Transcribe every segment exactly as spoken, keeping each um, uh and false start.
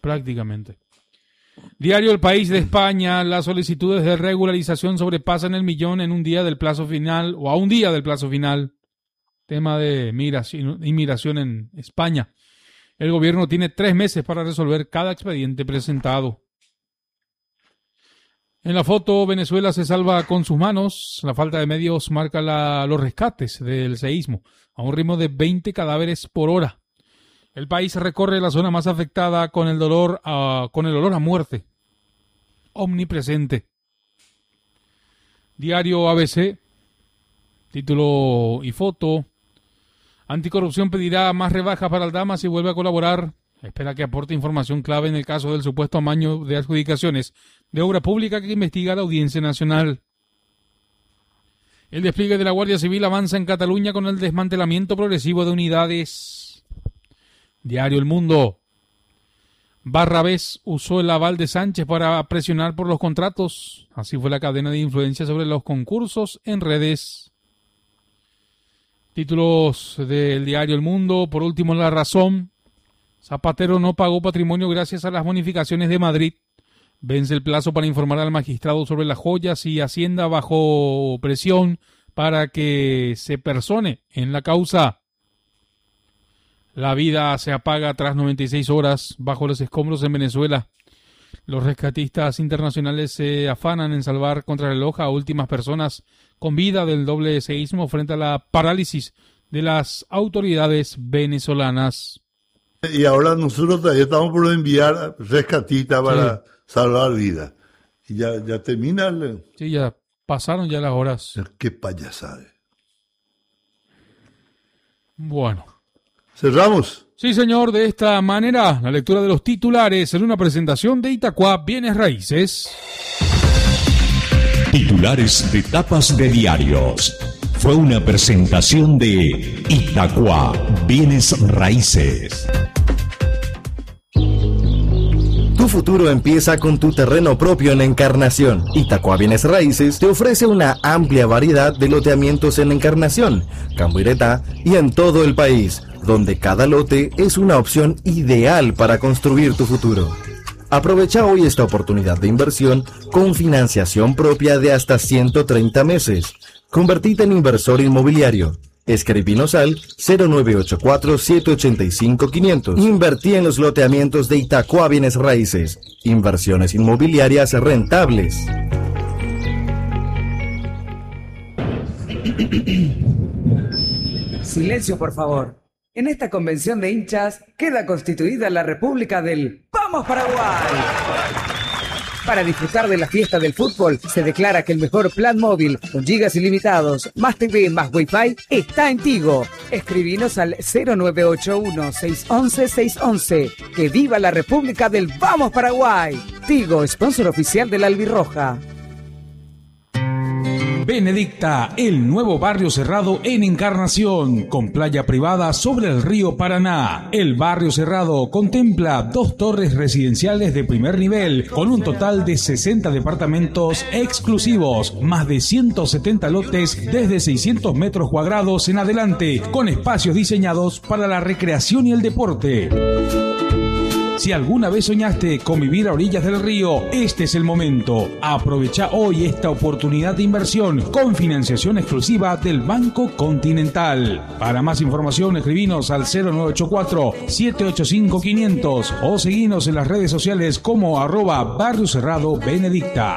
prácticamente. Diario El País de España, las solicitudes de regularización sobrepasan el millón en un día del plazo final, o a un día del plazo final. Tema de migración, inmigración en España. El gobierno tiene tres meses para resolver cada expediente presentado. En la foto, Venezuela se salva con sus manos. La falta de medios marca la, los rescates del seísmo a un ritmo de veinte cadáveres por hora. El país recorre la zona más afectada con el dolor a, con el olor a muerte omnipresente. Diario A B C, título y foto. Anticorrupción pedirá más rebajas para Aldama si vuelve a colaborar. Espera que aporte información clave en el caso del supuesto amaño de adjudicaciones de obra pública que investiga la Audiencia Nacional. El despliegue de la Guardia Civil avanza en Cataluña con el desmantelamiento progresivo de unidades. Diario El Mundo. Barrabés usó el aval de Sánchez para presionar por los contratos. Así fue la cadena de influencia sobre los concursos en redes. Títulos del diario El Mundo. Por último, La Razón. Zapatero no pagó patrimonio gracias a las bonificaciones de Madrid. Vence el plazo para informar al magistrado sobre las joyas y Hacienda bajo presión para que se persone en la causa. La vida se apaga tras noventa y seis horas bajo los escombros en Venezuela. Los rescatistas internacionales se afanan en salvar contrarreloj a últimas personas con vida del doble seísmo frente a la parálisis de las autoridades venezolanas. Y ahora nosotros todavía estamos por enviar rescatistas para sí. salvar vidas. Y ya, ya termina el... Sí, ya pasaron ya las horas. Qué payasada. Bueno. ¿Cerramos? Sí, señor. De esta manera, la lectura de los titulares en una presentación de Itacua Bienes Raíces. Titulares de tapas de diarios. Fue una presentación de Itacua Bienes Raíces. Tu futuro empieza con tu terreno propio en Encarnación. Itacua Bienes Raíces te ofrece una amplia variedad de loteamientos en Encarnación, Cambuiretá y en todo el país, donde cada lote es una opción ideal para construir tu futuro. Aprovecha hoy esta oportunidad de inversión con financiación propia de hasta ciento treinta meses. Convertite en inversor inmobiliario. Escribinos al cero nueve ocho cuatro, siete ocho cinco, quinientos. Invertí en los loteamientos de Itacua Bienes Raíces. Inversiones inmobiliarias rentables. Silencio, por favor. En esta convención de hinchas queda constituida la República del ¡Vamos Paraguay! Para disfrutar de la fiesta del fútbol, se declara que el mejor plan móvil, con gigas ilimitados, más T V, más Wi-Fi, está en Tigo. Escribinos al cero nueve ocho uno, seis once, seis once. ¡Que viva la República del Vamos Paraguay! Tigo, sponsor oficial de la Albirroja. Benedicta, el nuevo barrio cerrado en Encarnación, con playa privada sobre el río Paraná. El barrio cerrado contempla dos torres residenciales de primer nivel, con un total de sesenta departamentos exclusivos, más de ciento setenta lotes desde seiscientos metros cuadrados en adelante, con espacios diseñados para la recreación y el deporte. Si alguna vez soñaste con vivir a orillas del río, este es el momento. Aprovecha hoy esta oportunidad de inversión con financiación exclusiva del Banco Continental. Para más información, escribinos al cero nueve ocho cuatro, siete ocho cinco, quinientos o seguinos en las redes sociales como arroba Barrio Cerrado Benedicta.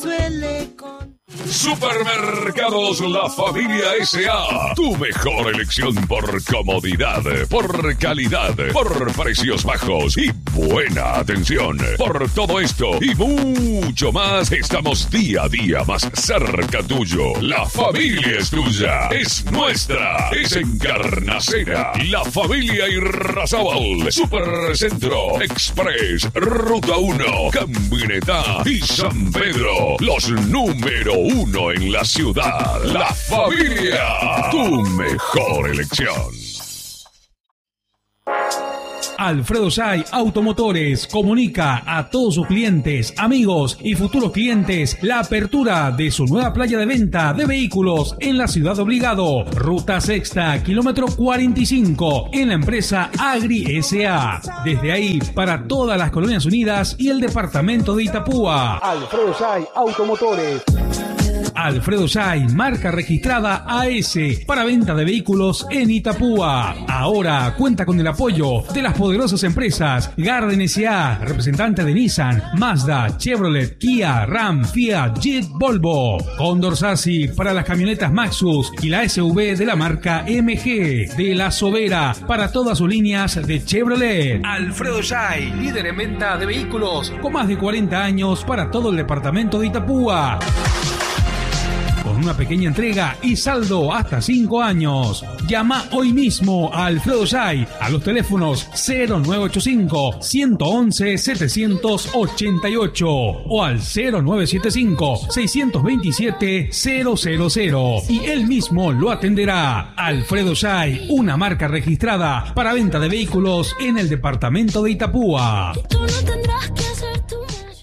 Supermercados La Familia S A. Tu mejor elección por comodidad, por calidad, por precios bajos y buena atención. Por todo esto y mucho más, estamos día a día más cerca tuyo. La familia es tuya, es nuestra, es Encarnacera. La Familia Irrazábal, Supercentro, Express, Ruta uno, Cambuiretá y San Pedro. Los número uno en la ciudad. La Familia, tu mejor elección. Alfredo Say Automotores comunica a todos sus clientes, amigos y futuros clientes la apertura de su nueva playa de venta de vehículos en la ciudad de Obligado, ruta sexta, kilómetro cuarenta y cinco, en la empresa Agri S A. Desde ahí para todas las colonias unidas y el departamento de Itapúa. Alfredo Say Automotores. Alfredo Say, marca registrada A S, para venta de vehículos en Itapúa. Ahora cuenta con el apoyo de las poderosas empresas Garden S A, representante de Nissan, Mazda, Chevrolet, Kia, Ram, Fiat, Jeep, Volvo. Condor Sassi para las camionetas Maxus y la S U V de la marca M G. De La Sobera para todas sus líneas de Chevrolet. Alfredo Say, líder en venta de vehículos con más de cuarenta años para todo el departamento de Itapúa. Con una pequeña entrega y saldo hasta cinco años. Llama hoy mismo a Alfredo Say a los teléfonos cero nueve ocho cinco, uno uno uno, siete ocho ocho o al cero nueve siete cinco, seis dos siete, cero cero cero y él mismo lo atenderá. Alfredo Say, una marca registrada para venta de vehículos en el departamento de Itapúa. Tú no tendrás que hacer tu...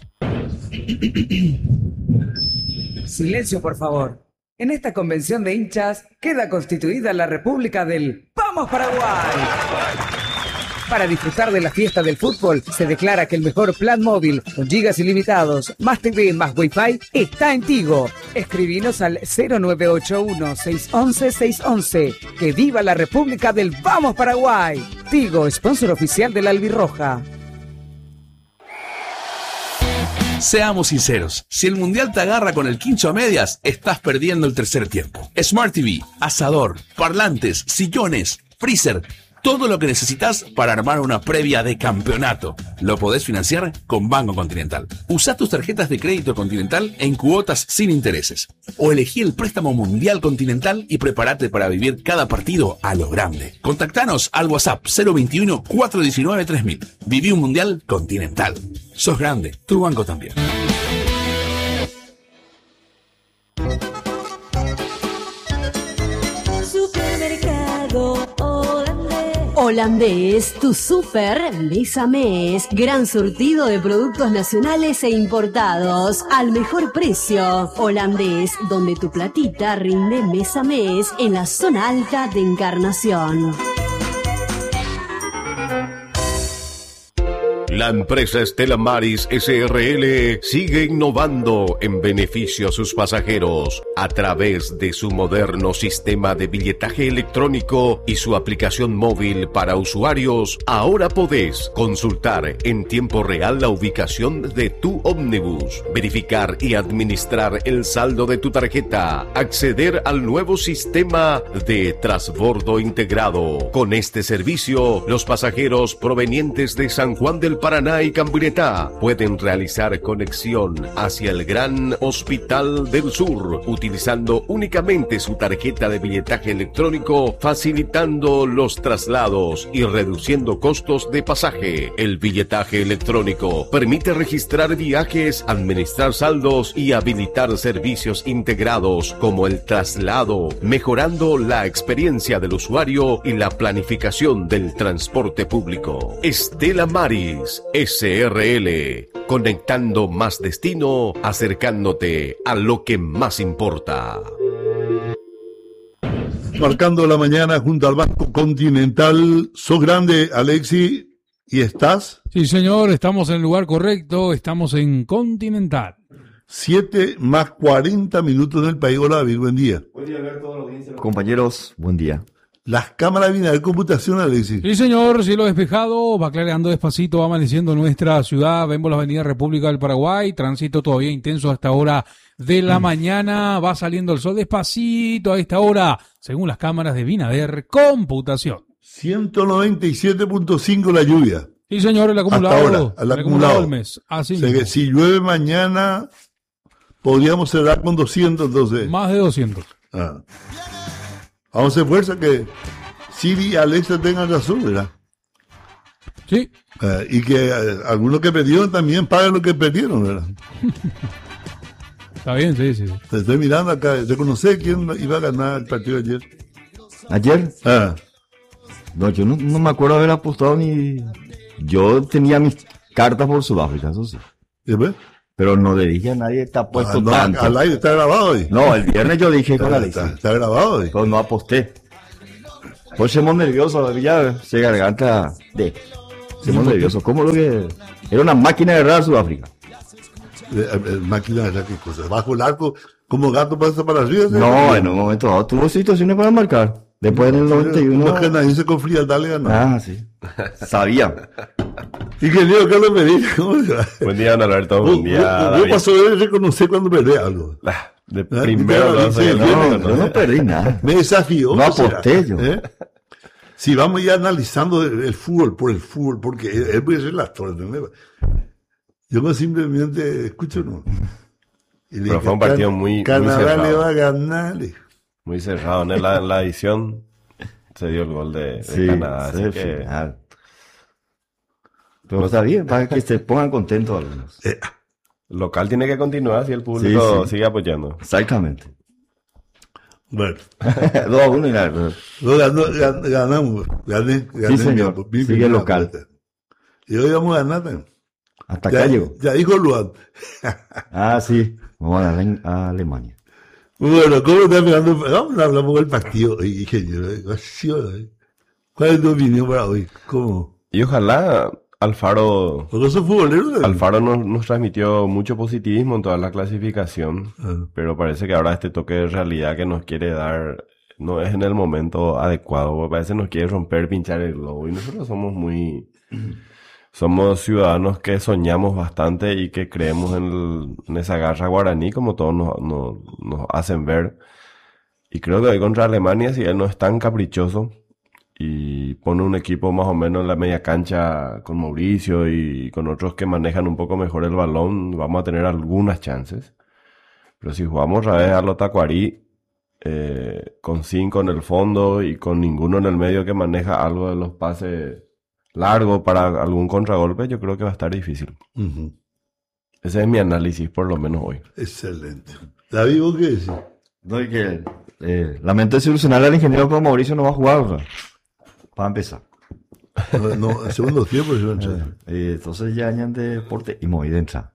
Silencio, por favor. En esta convención de hinchas queda constituida la República del ¡Vamos Paraguay! Para disfrutar de la fiesta del fútbol, se declara que el mejor plan móvil con gigas ilimitados, más T V más Wi-Fi, está en Tigo. Escribinos al cero nueve ocho uno, seis uno uno, seis uno uno. ¡Que viva la República del Vamos Paraguay! Tigo, sponsor oficial de la Albirroja. Seamos sinceros, si el mundial te agarra con el quincho a medias, estás perdiendo el tercer tiempo. Smart T V, asador, parlantes, sillones, freezer, todo lo que necesitas para armar una previa de campeonato. Lo podés financiar con Banco Continental. Usa tus tarjetas de crédito Continental en cuotas sin intereses. O elegí el préstamo mundial Continental y prepárate para vivir cada partido a lo grande. Contactanos al WhatsApp cero veintiuno, cuatrocientos diecinueve, tres mil. Viví un mundial Continental. Sos grande, tu banco también. Supermercado Holandés. Holandés, tu super mes a mes. Gran surtido de productos nacionales e importados al mejor precio. Holandés, donde tu platita rinde mes a mes en la zona alta de Encarnación. La empresa Stella Maris S R L sigue innovando en beneficio a sus pasajeros a través de su moderno sistema de billetaje electrónico y su aplicación móvil para usuarios. Ahora podés consultar en tiempo real la ubicación de tu ómnibus, verificar y administrar el saldo de tu tarjeta, acceder al nuevo sistema de transbordo integrado. Con este servicio, los pasajeros provenientes de San Juan del Paraná y Camburetá pueden realizar conexión hacia el Gran Hospital del Sur utilizando únicamente su tarjeta de billetaje electrónico, facilitando los traslados y reduciendo costos de pasaje. El billetaje electrónico permite registrar viajes, administrar saldos y habilitar servicios integrados como el traslado, mejorando la experiencia del usuario y la planificación del transporte público. Stella Maris S R L, conectando más destino, acercándote a lo que más importa. Marcando la mañana junto al Banco Continental. ¿Sos grande, Alexi? ¿Y estás? Sí, señor, estamos en el lugar correcto, estamos en Continental. Siete más cuarenta minutos del país. Hola, David, buen día. Buen día, ver toda la audiencia. Compañeros, buen día. Las cámaras vienen de computación, Alexis. Sí, señor, cielo despejado, va clareando despacito, va amaneciendo nuestra ciudad. Vemos la avenida República del Paraguay, tránsito todavía intenso hasta ahora de la mm. mañana. Va saliendo el sol despacito a esta hora, según las cámaras de Binader Computación. ciento noventa y siete punto cinco la lluvia. Sí, señor, el acumulado. Hasta ahora, el, el acumulado del mes. Así o sea que si llueve mañana, podríamos cerrar con doscientos, entonces. Más de doscientos. Ah. Vamos a hacer fuerza que Siri y Alexa tengan razón, ¿verdad? Sí. Uh, y que uh, algunos que perdieron también paguen lo que perdieron, ¿verdad? Está bien, sí, sí. Te estoy mirando acá. ¿Te conocí quién iba a ganar el partido ayer? ¿Ayer? Ah. No, yo no, no me acuerdo haber apostado ni... Yo tenía mis cartas por Sudáfrica, eso sí. ¿Y ves? Pero no le dije a nadie, está puesto Ah, no, tanto. al aire está grabado hoy. No, el viernes yo dije con Está, Alexis. está, está grabado hoy. Pero no aposté. Pues somos nerviosos, ya se garganta de... Somos nerviosos. ¿Cómo lo que...? Era una máquina de errar Sudáfrica. Eh, eh, máquina de qué cosa. Bajo el arco, como gato pasa para arriba. ¿sí? No, en un momento dado tuvo situaciones para marcar. Después en el noventa y uno... Los canadienses con frialdad le ganaron. Ah, sí. Sabía. Ingeniero Carlos Medina, ¿cómo le va? Buen día, don Alberto. Buen día, Yo David. paso de reconocer cuando perdí algo. Ah, De Ah, primero David, no sí, sé, no, No, yo no perdí nada. Me desafió. No o sea, aposté yo. ¿eh? Si vamos ya analizando el, el fútbol por el fútbol, porque él puede ser el actor, ¿entendés? Yo no simplemente escucho, no. Y le Pero dije, fue un partido "Can- muy- muy Canadá cerrado. le va a ganar. le dije. Muy cerrado. En la, en la edición se dio el gol de, de Sí, Canadá. Así sí, que final. Pero está bien, para que se pongan contentos algunos. Eh, el local tiene que continuar si el público Sí, sí. sigue apoyando. Exactamente. Bueno, dos a uno y nada. no, ganó- gan- ganamos. Gané, gané. Sí, señor. mi- mi Sigue primera local. apuesta. Y hoy vamos a ganar también. Hasta Ya, acá llegó. ya dijo Luan. Ah, sí. Vamos a ganar a Alemania. Bueno, ¿cómo está mirando? Vamos a hablar un poco del partido, ingeniero. ¿Cuál es tu opinión para hoy? ¿Cómo? Y ojalá Alfaro, Porque son futboleros. Alfaro nos, nos transmitió mucho positivismo en toda la clasificación, Ah. pero parece que ahora este toque de realidad que nos quiere dar no es en el momento adecuado, porque parece que nos quiere romper, pinchar el globo, y nosotros somos muy... Somos ciudadanos que soñamos bastante y que creemos en, el- en esa garra guaraní, como todos nos, nos, nos hacen ver. Y creo que hoy contra Alemania, si él no es tan caprichoso y pone un equipo más o menos en la media cancha con Mauricio y con otros que manejan un poco mejor el balón, vamos a tener algunas chances. Pero si jugamos otra vez a lo Tacuarí, eh, con cinco en el fondo y con ninguno en el medio que maneja algo de los pases largo para algún contragolpe, yo creo que va a estar difícil. Ujú. Ese es mi análisis, por lo menos hoy. Excelente. David, ¿vos qué decís? No, y que eh, lamento desilusionar al ingeniero, pero Mauricio no va a jugar, o sea, para empezar. No, no, el segundo tiempo yo entré. Eh, entonces ya añaden de deporte y me voy de entrar.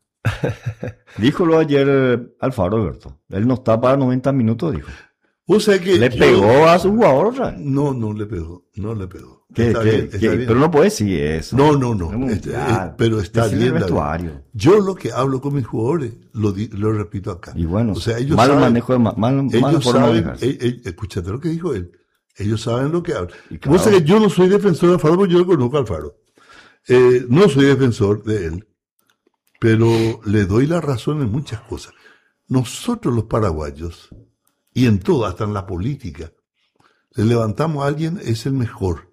Díjolo ayer eh, Alfaro, Alberto. Él no está para noventa minutos, dijo. O sea que Le yo- pegó a su jugador otra vez. No, no le pegó. No le pegó. ¿Qué, Está qué, bien, está qué? bien. Pero no puede decir eso. No, no, no. Es Este, mundial. eh, pero está Decirle bien. el David. vestuario. Yo lo que hablo con mis jugadores, lo, di- lo repito acá. Y bueno, o sea, ellos mal saben, manejo de ma- mal, mala ellos forma de saben, manejarse. eh, eh, escúchate lo que dijo él. Ellos saben lo que hablan. Y claro. Vos sabés que yo no soy defensor de Alfaro, porque yo lo conozco a Alfaro. Eh, no soy defensor de él, pero le doy la razón en muchas cosas. Nosotros los paraguayos, y en todo, hasta en la política, le levantamos a alguien, es el mejor.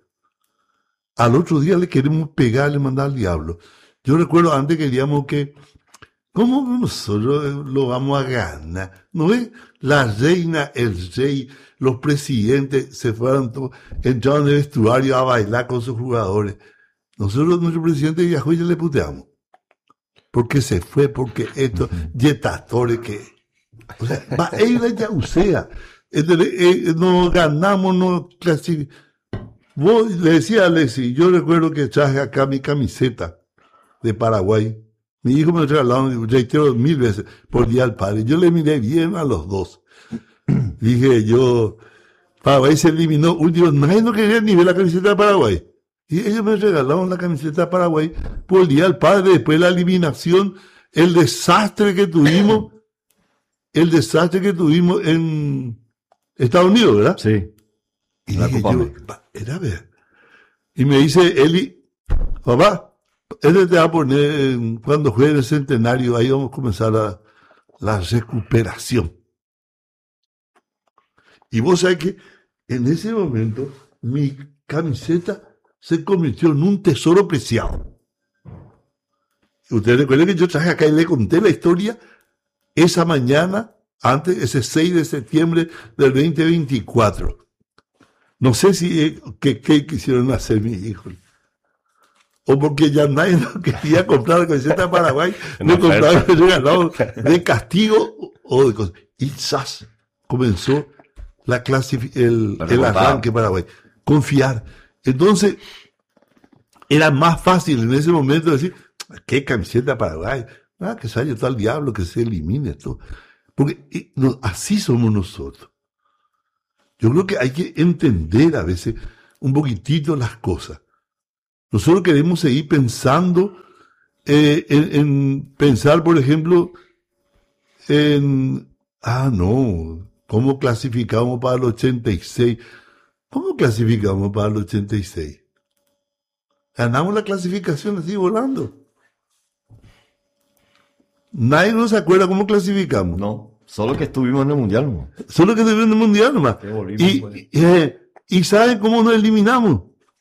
Al otro día le queremos pegar, le mandar al diablo. Yo recuerdo antes queríamos que, ¿cómo nosotros lo vamos a ganar? ¿No ves? La reina, el rey, los presidentes se fueron, todos, entraron en el vestuario a bailar con sus jugadores. Nosotros, nuestro presidente viajó y ya le puteamos. Porque se fue, porque esto, Yetatore, que, o sea, va a ir allá, o sea, entonces, eh, nos ganamos, nos clasificamos. Vos le decía a Alexis, yo recuerdo que traje acá mi camiseta de Paraguay. Mi hijo me lo regalaron, reitero mil veces, por Día del Padre. Yo le miré bien a los dos. Dije yo, Paraguay se eliminó. Último, nadie no quería ni ver la camiseta de Paraguay. Y ellos me regalaron la camiseta de Paraguay por el Día del Padre, después de la eliminación, el desastre que tuvimos, el desastre que tuvimos en Estados Unidos, ¿verdad? Sí. Y La dije Copa yo, América. "Pa- era ver. Y me dice Eli, papá, él te va a poner, en- cuando juegue el centenario, ahí vamos a comenzar la, la recuperación. Y vos sabés que en ese momento mi camiseta se convirtió en un tesoro preciado. Ustedes recuerdan que yo traje acá y le conté la historia esa mañana, antes, ese seis de septiembre del veinte veinticuatro. No sé si eh, qué, qué quisieron hacer mis hijos. O porque ya nadie no quería comprar la camiseta de Paraguay, me compraron el regalado de castigo o de cosas. Y ¡zas! Comenzó la clasifi- el, La el remontada. arranque Paraguay. Confiar. Entonces, era más fácil en ese momento decir, ¿qué camiseta Paraguay? Ah, que se haya todo al diablo, que se elimine todo. Porque eh, no, así somos nosotros. Yo creo que hay que entender a veces un poquitito las cosas. Nosotros queremos seguir pensando eh, en, en pensar, por ejemplo, en, ah, no, ¿cómo clasificamos para el ochenta y seis? ¿Cómo clasificamos para el ochenta y seis? Ganamos la clasificación así volando. Nadie nos acuerda cómo clasificamos. No, solo que estuvimos en el Mundial, ¿no? Solo que estuvimos en el Mundial nomás. Y, pues. y, eh, ¿y saben cómo nos eliminamos?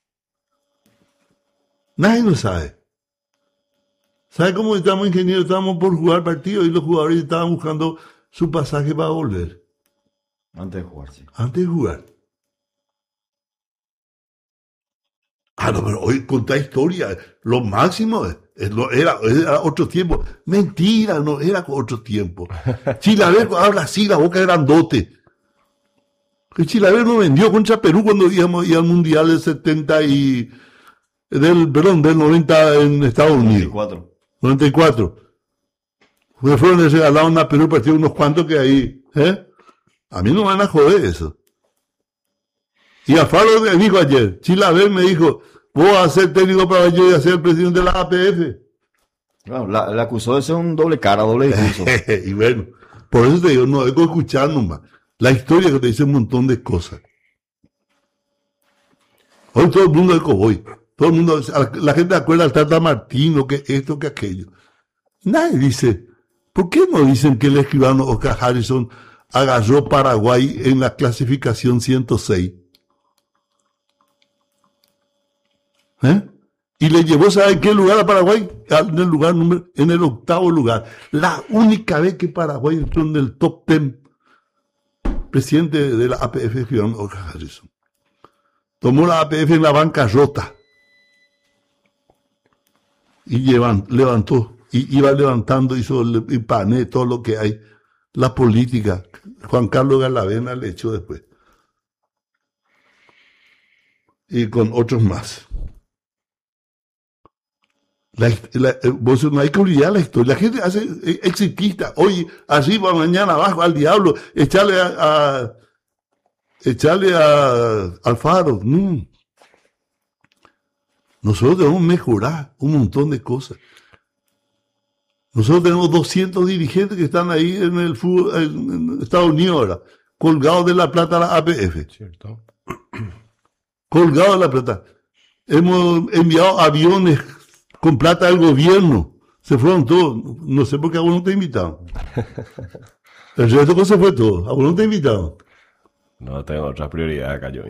Nadie lo sabe. ¿Sabe cómo estamos, ingenieros? Estábamos por jugar partidos y los jugadores estaban buscando su pasaje para volver. Antes de jugar, sí. Antes de jugar. Ah, no, pero hoy contar historia, lo máximo es, es lo, era, era otro tiempo. Mentira, no era otro tiempo. Chilaver habla así, la boca grandote. El Chilaver nos vendió contra Perú cuando íbamos ir al Mundial del setenta y... Del, perdón, del noventa en Estados Unidos. noventa y cuatro. noventa y cuatro. Porque fueron y regalaron a Perú partido unos cuantos que ahí, ¿eh? A mí no van a joder eso. Y Alfaro me dijo ayer, Chilaver me dijo, vos vas a ser técnico para yo y a ser el presidente de la A P F. Claro, la, la acusó de ser un doble cara, doble discurso. Y bueno, por eso te digo, no, hay que escuchar nomás. La historia que te dice un montón de cosas. Hoy todo el mundo es cowboy. Todo el mundo, la gente acuerda al Tata Martino, que esto, que aquello. Nadie dice, ¿por qué no dicen que el escribano Oscar Harrison agarró Paraguay en la clasificación ciento seis? ¿Eh? Y le llevó, ¿sabe en qué lugar a Paraguay? En el lugar número, en el octavo lugar. La única vez que Paraguay entró en el top ten. Presidente de la A P F, escribano Oscar Harrison. Tomó la A P F en la bancarrota. Y llevan, levantó, y iba levantando, hizo el, el pané, todo lo que hay. La política. Juan Carlos Galavena le echó después. Y con otros más. La, la, vos no hay que olvidar la historia. La gente hace exitista. Hoy arriba, mañana abajo, al diablo. Echarle a, a echarle a Alfaro. No. Nosotros debemos mejorar un montón de cosas. Nosotros tenemos doscientos dirigentes que están ahí en el fútbol, en Estados Unidos ahora, colgados de la plata a la A P F. Cierto. Colgados de la plata. Hemos enviado aviones con plata del gobierno. Se fueron todos. No sé por qué a vos no te invitaron. El resto que se fue todo. A vos no te invitaron. No tengo otra prioridad acá, yo.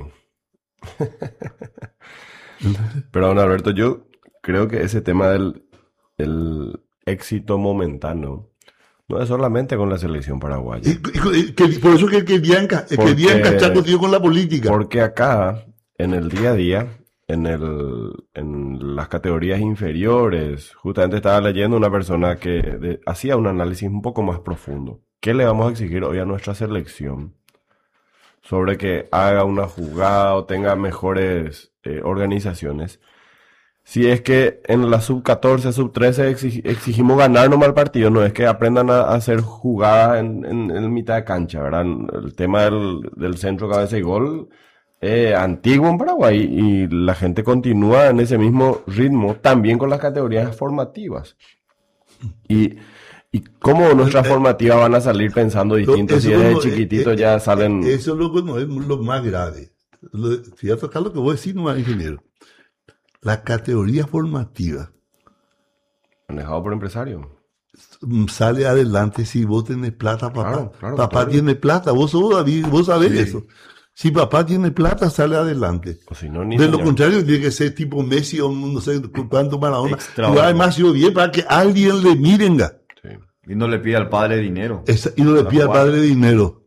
Pero, don Alberto, yo creo que ese tema del el éxito momentáneo no es solamente con la selección paraguaya. Y, y, que, por eso que querían, querían cachar contigo con la política. Porque acá, en el día a día, en, el, en las categorías inferiores, justamente estaba leyendo una persona que de, hacía un análisis un poco más profundo. ¿Qué le vamos a exigir hoy a nuestra selección? Sobre que haga una jugada o tenga mejores eh, organizaciones. Si es que en la sub catorce, sub trece exig, exigimos ganar nomás el partido, no es que aprendan a, a hacer jugadas en, en, en mitad de cancha, ¿verdad? El tema del, del centro, cabeza y gol, eh, antiguo en Paraguay, y la gente continúa en ese mismo ritmo, también con las categorías formativas. Y... ¿Y cómo nuestras formativas van a salir pensando distinto si desde chiquitito ya salen...? Eso es lo, no, es lo más grave. Fíjate acá lo que voy a decir, no, ingeniero. La categoría formativa... Manejado por empresarios. Sale adelante si vos tenés plata, papá. Claro, claro, papá claro. tiene plata, vos, sos David, vos sabés sí. Eso. Si papá tiene plata, sale adelante. O si no, ni de señor. lo contrario, tiene que ser tipo Messi o no sé cuánto Maradona. Jugar más yo bien para que alguien le mirenga. Y no le pide al padre dinero. Esa, y no le pide al padre dinero.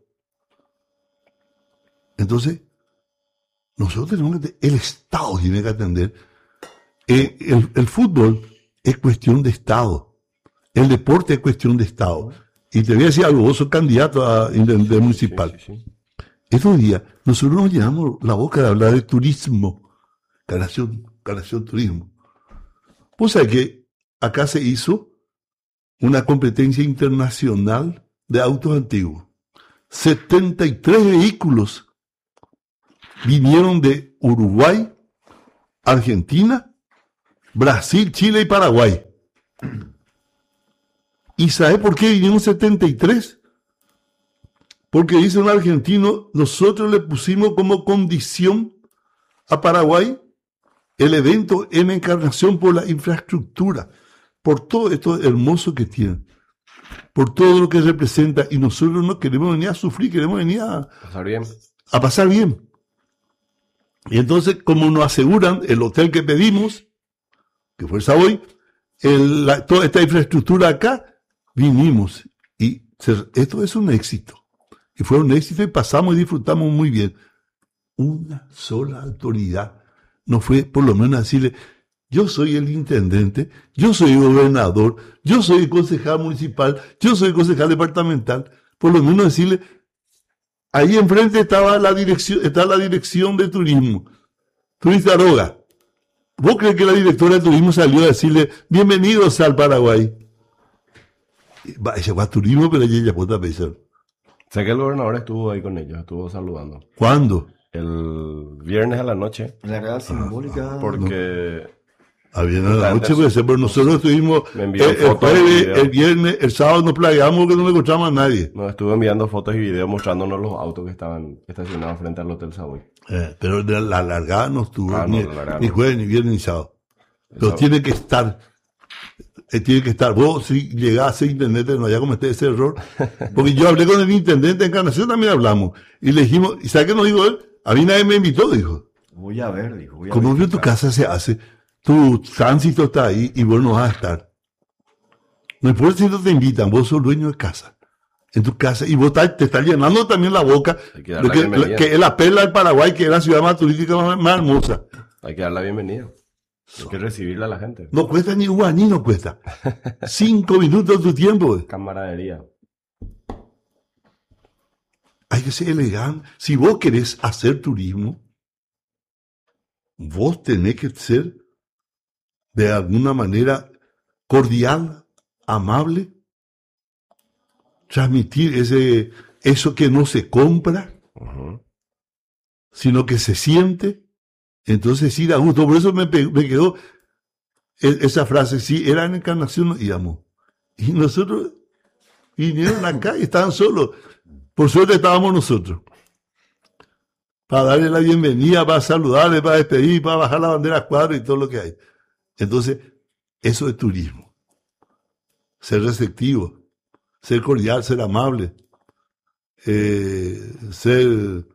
Entonces, nosotros tenemos que, el Estado tiene que atender. Eh, el, el fútbol es cuestión de Estado. El deporte es cuestión de Estado. Y te voy a decir algo, vos sos candidato a intendente municipal. Sí, sí, sí. Estos días, nosotros nos llenamos la boca de hablar de turismo. Encarnación, Encarnación Turismo. Pues sabés que acá se hizo una competencia internacional de autos antiguos. setenta y tres vehículos vinieron de Uruguay, Argentina, Brasil, Chile y Paraguay. ¿Y sabe por qué vinieron setenta y tres? Porque dice un argentino, nosotros le pusimos como condición a Paraguay el evento en Encarnación por la infraestructura, por todo esto hermoso que tiene, por todo lo que representa, y nosotros no queremos venir a sufrir, queremos venir a pasar bien. A pasar bien. Y entonces, como nos aseguran el hotel que pedimos, que fue el Savoy, el, la, toda esta infraestructura acá, vinimos. Y se, esto es un éxito. Y fue un éxito y pasamos y disfrutamos muy bien. Una sola autoridad no fue por lo menos decirle, yo soy el intendente, yo soy el gobernador, yo soy el concejal municipal, yo soy el concejal departamental, por lo menos decirle, ahí enfrente estaba la dirección, está la dirección de turismo, Turista Aroga. ¿Vos crees que la directora de turismo salió a decirle, bienvenidos al Paraguay? Ella va a turismo, pero ella ya puede pensar. Sé que el gobernador estuvo ahí con ellos, estuvo saludando. ¿Cuándo? El viernes a la noche. En la Real Simbólica. Porque... No. A viernes a la noche puede ser, pero nosotros estuvimos me envió el, el jueves, el viernes, el sábado nos plagueamos porque no le encontramos a nadie. Nos estuvo enviando fotos y videos mostrándonos los autos que estaban estacionados frente al Hotel Savoy. Eh, pero de la largada no estuvo, ah, ni, no, ni jueves, ni viernes, ni sábado. Pero sábado. Tiene que estar, eh, tiene que estar. Vos, si llegás a ser intendente, no haya cometido ese error. Porque yo hablé con el intendente de Encarnación, también hablamos. Y le dijimos, ¿y sabes qué nos dijo él? A mí nadie me invitó, dijo. Voy a ver, dijo. Voy a Como ver vio tu casa se hace, tu tránsito está ahí y vos no vas a estar. No importa si no te invitan, vos sos dueño de casa. En tu casa, y vos te estás llenando también la boca, que, lo que, la, que es la perla del Paraguay, que es la ciudad más turística más, más hermosa. Hay que dar la bienvenida. Hay que recibirla a la gente. No cuesta ni un guaní, no cuesta. Cinco minutos de tu tiempo. Camaradería. Hay que ser elegante. Si vos querés hacer turismo, vos tenés que ser de alguna manera cordial, amable, transmitir ese, eso que no se compra, uh-huh. sino que se siente. Entonces sí da gusto. Por eso me, me quedó esa frase, sí, era en Encarnación, íbamos. Y nosotros vinieron acá y estaban solos. Por suerte estábamos nosotros. Para darle la bienvenida, para saludarle, para despedir, para bajar la bandera a cuadro y todo lo que hay. Entonces, eso es turismo. Ser receptivo, ser cordial, ser amable, eh, ser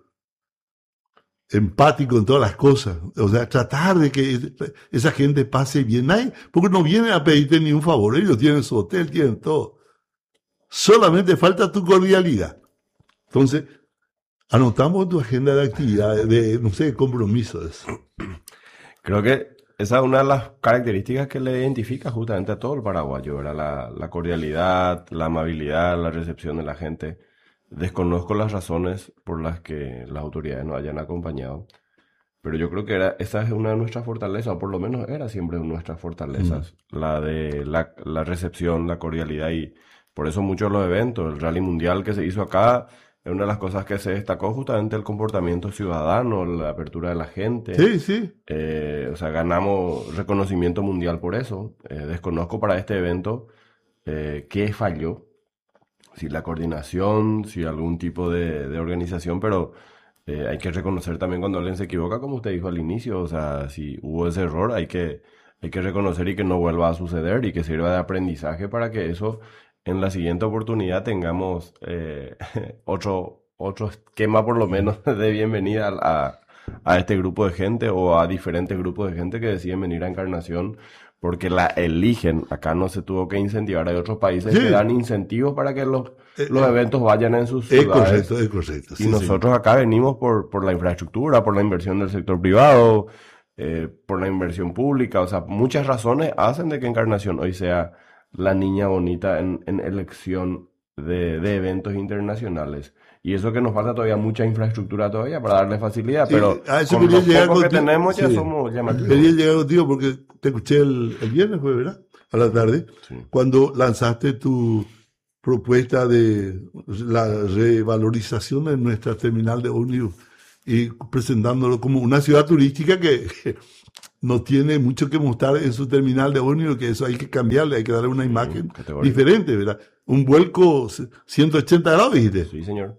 empático en todas las cosas. O sea, tratar de que esa gente pase bien. Nadie, porque no vienen a pedirte ni un favor. Ellos tienen su hotel, tienen todo. Solamente falta tu cordialidad. Entonces, anotamos tu agenda de actividades, de, no sé, compromisos. Creo que esa es una de las características que le identifica justamente a todo el paraguayo, ¿verdad? La, la cordialidad, la amabilidad, la recepción de la gente. Desconozco las razones por las que las autoridades nos hayan acompañado, pero yo creo que era, esa es una de nuestras fortalezas, o por lo menos era siempre una de nuestras fortalezas, mm. la de la, la recepción, la cordialidad, y por eso muchos de los eventos, el rally mundial que se hizo acá, es una de las cosas que se destacó justamente el comportamiento ciudadano, la apertura de la gente. Sí, sí. Eh, o sea, ganamos reconocimiento mundial por eso. Eh, desconozco para este evento eh, qué falló, si la coordinación, si algún tipo de, de organización, pero eh, hay que reconocer también cuando alguien se equivoca, como usted dijo al inicio. O sea, si hubo ese error, hay que, hay que reconocer y que no vuelva a suceder y que sirva de aprendizaje para que eso, en la siguiente oportunidad, tengamos eh, otro, otro esquema por lo menos de bienvenida a, a este grupo de gente o a diferentes grupos de gente que deciden venir a Encarnación porque la eligen. Acá no se tuvo que incentivar. Hay otros países sí. que dan incentivos para que los, eh, los eventos vayan en sus ciudades. Es correcto, es correcto. Sí, y nosotros sí. acá venimos por, por la infraestructura, por la inversión del sector privado, eh, por la inversión pública. O sea, muchas razones hacen de que Encarnación hoy sea la niña bonita en, en elección de, de eventos internacionales. Y eso que nos falta todavía mucha infraestructura todavía para darle facilidad, Sí, pero a eso con quería lo llegar poco que contigo. tenemos ya Sí. somos llamativos. Quería llegar contigo porque te escuché el, el viernes, fue, ¿verdad? A la tarde, cuando lanzaste tu propuesta de la revalorización de nuestra terminal de ómnibus y presentándolo como una ciudad turística que no tiene mucho que mostrar en su terminal de ómnibus, que eso hay que cambiarle, hay que darle una imagen categoría. diferente, ¿verdad? Un vuelco ciento ochenta grados, dijiste. Sí, señor.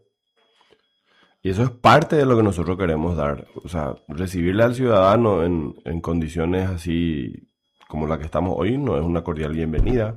Y eso es parte de lo que nosotros queremos dar. O sea, recibirle al ciudadano en, en condiciones así como la que estamos hoy no es una cordial bienvenida.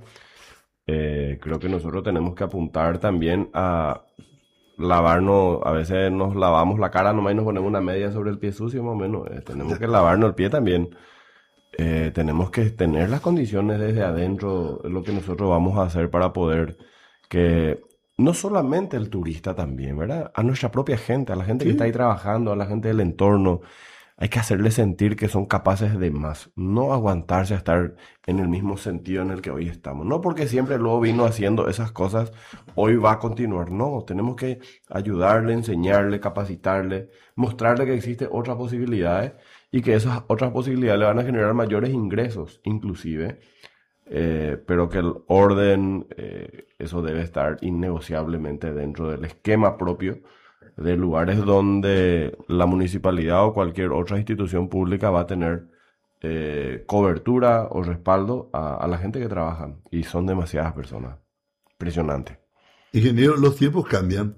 Eh, creo que nosotros tenemos que apuntar también a lavarnos. A veces nos lavamos la cara nomás y nos ponemos una media sobre el pie sucio, más o menos. Eh, tenemos que lavarnos el pie también. Eh, tenemos que tener las condiciones desde adentro, es lo que nosotros vamos a hacer para poder que no solamente el turista también, ¿verdad? A nuestra propia gente, a la gente Sí. que está ahí trabajando, a la gente del entorno, hay que hacerles sentir que son capaces de más, no aguantarse a estar en el mismo sentido en el que hoy estamos. No porque siempre luego vino haciendo esas cosas, hoy va a continuar, no, tenemos que ayudarle, enseñarle, capacitarle, mostrarle que existen otras posibilidades y que esas otras posibilidades le van a generar mayores ingresos, inclusive, eh, pero que el orden, eh, eso debe estar innegociablemente dentro del esquema propio de lugares donde la municipalidad o cualquier otra institución pública va a tener eh, cobertura o respaldo a, a la gente que trabaja, y son demasiadas personas. Impresionante. Ingeniero, los tiempos cambian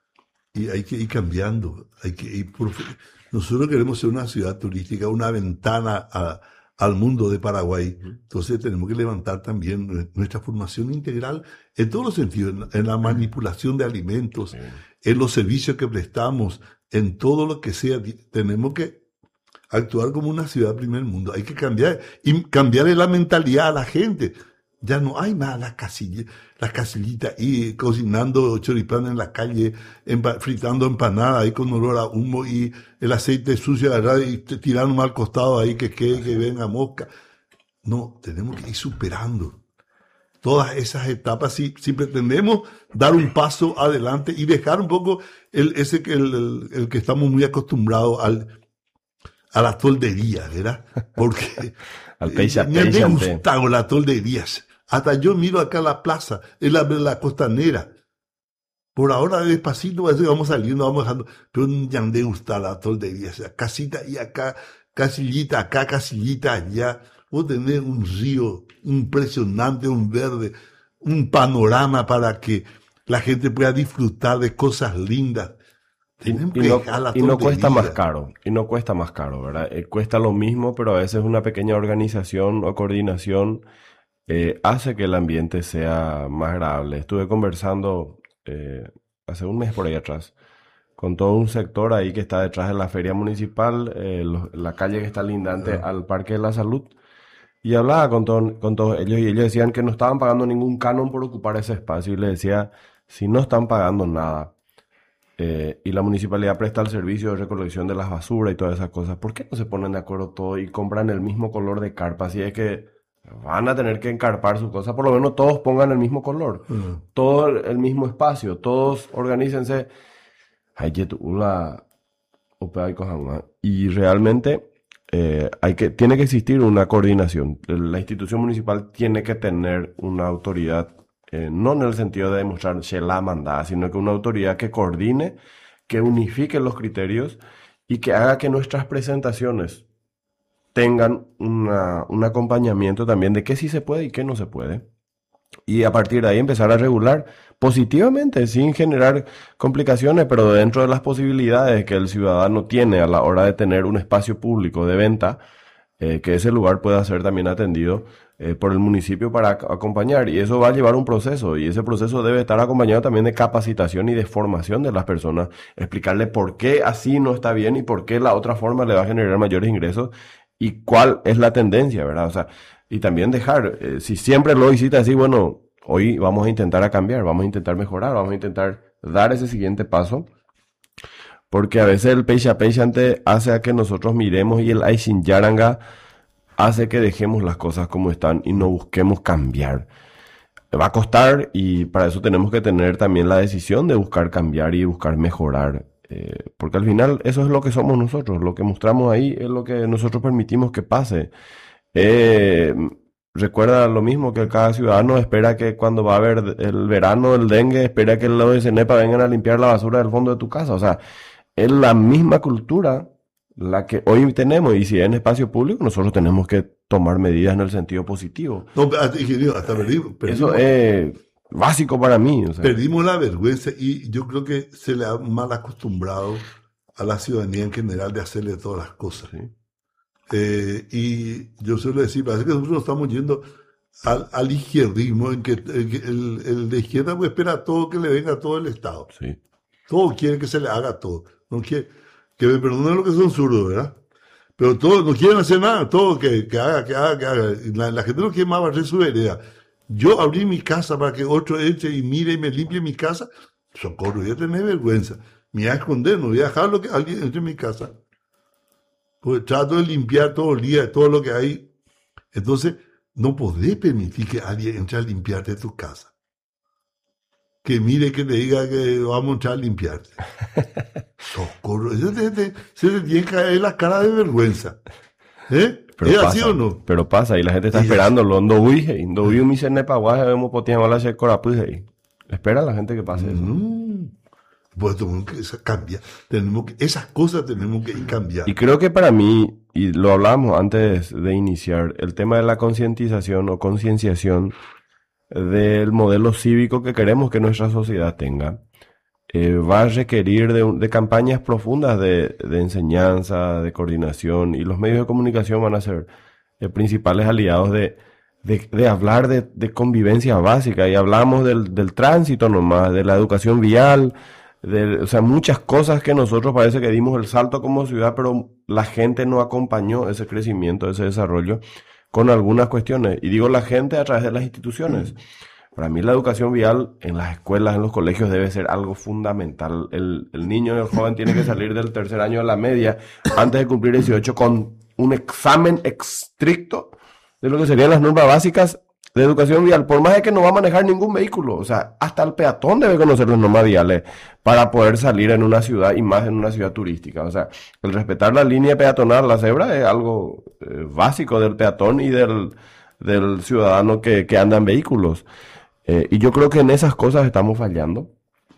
y hay que ir cambiando. Hay que ir por... Nosotros queremos ser una ciudad turística, una ventana a, al mundo de Paraguay. Entonces tenemos que levantar también nuestra formación integral en todos los sentidos, en, en la manipulación de alimentos, sí. en los servicios que prestamos, en todo lo que sea. Tenemos que actuar como una ciudad primer mundo. Hay que cambiar y cambiarle la mentalidad a la gente. Ya no hay más las casillas, las casillitas y cocinando choripán en la calle, empa, fritando empanadas ahí con olor a humo y el aceite sucio agarrado y tirando mal costado ahí que quede, que venga mosca. No, tenemos que ir superando todas esas etapas si, si pretendemos dar un paso adelante y dejar un poco el, ese que el, el, el que estamos muy acostumbrados al, a la toldería, ¿verdad? Porque al peixa, me han gustado las tolderías. Hasta yo miro acá la plaza, es la, la costanera. Por ahora, despacito, vamos saliendo, vamos dejando. Pero ya me gusta la toldería. O sea, casita y acá, casillita acá, casillita allá. Vos tenés un río impresionante, un verde, un panorama para que la gente pueda disfrutar de cosas lindas. Y, y, no, y no cuesta más caro, y no cuesta más caro, ¿verdad? Eh, cuesta lo mismo, pero a veces una pequeña organización o coordinación eh, hace que el ambiente sea más agradable. Estuve conversando eh, hace un mes por ahí atrás con todo un sector ahí que está detrás de la feria municipal, eh, lo, la calle que está lindante uh-huh. al Parque de la Salud, y hablaba con, todo, con todos ellos y ellos decían que no estaban pagando ningún canon por ocupar ese espacio, y les decía, si no están pagando nada, Eh, y la municipalidad presta el servicio de recolección de las basuras y todas esas cosas, ¿por qué no se ponen de acuerdo todos y compran el mismo color de carpa? Así es que van a tener que encarpar sus cosas, por lo menos todos pongan el mismo color, uh-huh. todo el mismo espacio, todos organícense. Y realmente eh, hay que, tiene que existir una coordinación. La institución municipal tiene que tener una autoridad, Eh, no en el sentido de demostrar se la mandada, sino que una autoridad que coordine, que unifique los criterios y que haga que nuestras presentaciones tengan una, un acompañamiento también de qué sí se puede y qué no se puede. Y a partir de ahí empezar a regular positivamente, sin generar complicaciones, pero dentro de las posibilidades que el ciudadano tiene a la hora de tener un espacio público de venta, eh, que ese lugar pueda ser también atendido Eh, por el municipio para ac- acompañar, y eso va a llevar un proceso, y ese proceso debe estar acompañado también de capacitación y de formación de las personas, explicarle por qué así no está bien y por qué la otra forma le va a generar mayores ingresos y cuál es la tendencia, ¿verdad? O sea, y también dejar, eh, si siempre lo hiciste así, bueno, hoy vamos a intentar a cambiar, vamos a intentar mejorar, vamos a intentar dar ese siguiente paso, porque a veces el peixe a peixe ante hace a que nosotros miremos y el Aishin Yaranga hace que dejemos las cosas como están y no busquemos cambiar. va a costar y para eso tenemos que tener también la decisión de buscar cambiar y buscar mejorar. Eh, porque al final eso es lo que somos nosotros, lo que mostramos ahí es lo que nosotros permitimos que pase. Eh, recuerda lo mismo que cada ciudadano espera que cuando va a haber el verano, el dengue, espera que los de Cenepa vengan a limpiar la basura del fondo de tu casa. O sea, es la misma cultura la que hoy tenemos, y si es en espacio público, nosotros tenemos que tomar medidas en el sentido positivo. No, hasta, ingeniero, hasta perdimos, perdimos. Eso es básico para mí. O sea. Perdimos la vergüenza y yo creo que se le ha mal acostumbrado a la ciudadanía en general de hacerle todas las cosas. Sí. Eh, y yo suelo decir, parece que nosotros estamos yendo al, al izquierdismo, en que, en que el, el de izquierda pues espera todo que le venga a todo el Estado. Sí. Todo quiere que se le haga todo. No quiere, que me perdonen lo que son zurdos, ¿verdad? Pero todos no quieren hacer nada, todo que, que haga, que haga, que haga. La, la gente no quiere más barrer su vereda. Yo abrí mi casa para que otro eche y mire y me limpie mi casa. Socorro, voy a tener vergüenza. Me voy a esconder, no voy a dejar lo que alguien entre en mi casa. Pues trato de limpiar todo el día, todo lo que hay. Entonces, no podés permitir que alguien entre a limpiarte tu casa. Que mire, que te diga que vamos a entrar a limpiarte. Socorro, se te, te, se te tiene que caer la cara de vergüenza. ¿Eh? Pero ¿Es pasa, así o no? Pero pasa, y la gente está Y esperando. Lo ando huije, ando huije mi cenepa guaje, vemos potiamos la che corapuje. Espera la gente que pase eso. Mm. Pues tenemos que esa cambia. Tenemos que, esas cosas tenemos que ir cambiar. Y creo que para mí, y lo hablamos antes de iniciar, el tema de la concientización o concienciación del modelo cívico que queremos que nuestra sociedad tenga, eh, va a requerir de, de campañas profundas de, de enseñanza, de coordinación, y los medios de comunicación van a ser eh, principales aliados de, de, de hablar de, de convivencia básica, y hablamos del, del tránsito nomás, de la educación vial, de, o sea, muchas cosas que nosotros parece que dimos el salto como ciudad, pero la gente no acompañó ese crecimiento, ese desarrollo, con algunas cuestiones. Y digo la gente a través de las instituciones. Para mí la educación vial en las escuelas, en los colegios, debe ser algo fundamental. El, el niño, el joven tiene que salir del tercer año de la media antes de cumplir dieciocho con un examen estricto de lo que serían las normas básicas de educación vial, por más de que no va a manejar ningún vehículo. O sea, hasta el peatón debe conocer las normas viales para poder salir en una ciudad, y más en una ciudad turística. O sea, el respetar la línea peatonal, la cebra, es algo eh, básico del peatón y del, del ciudadano que, que anda en vehículos. Eh, y yo creo que en esas cosas estamos fallando,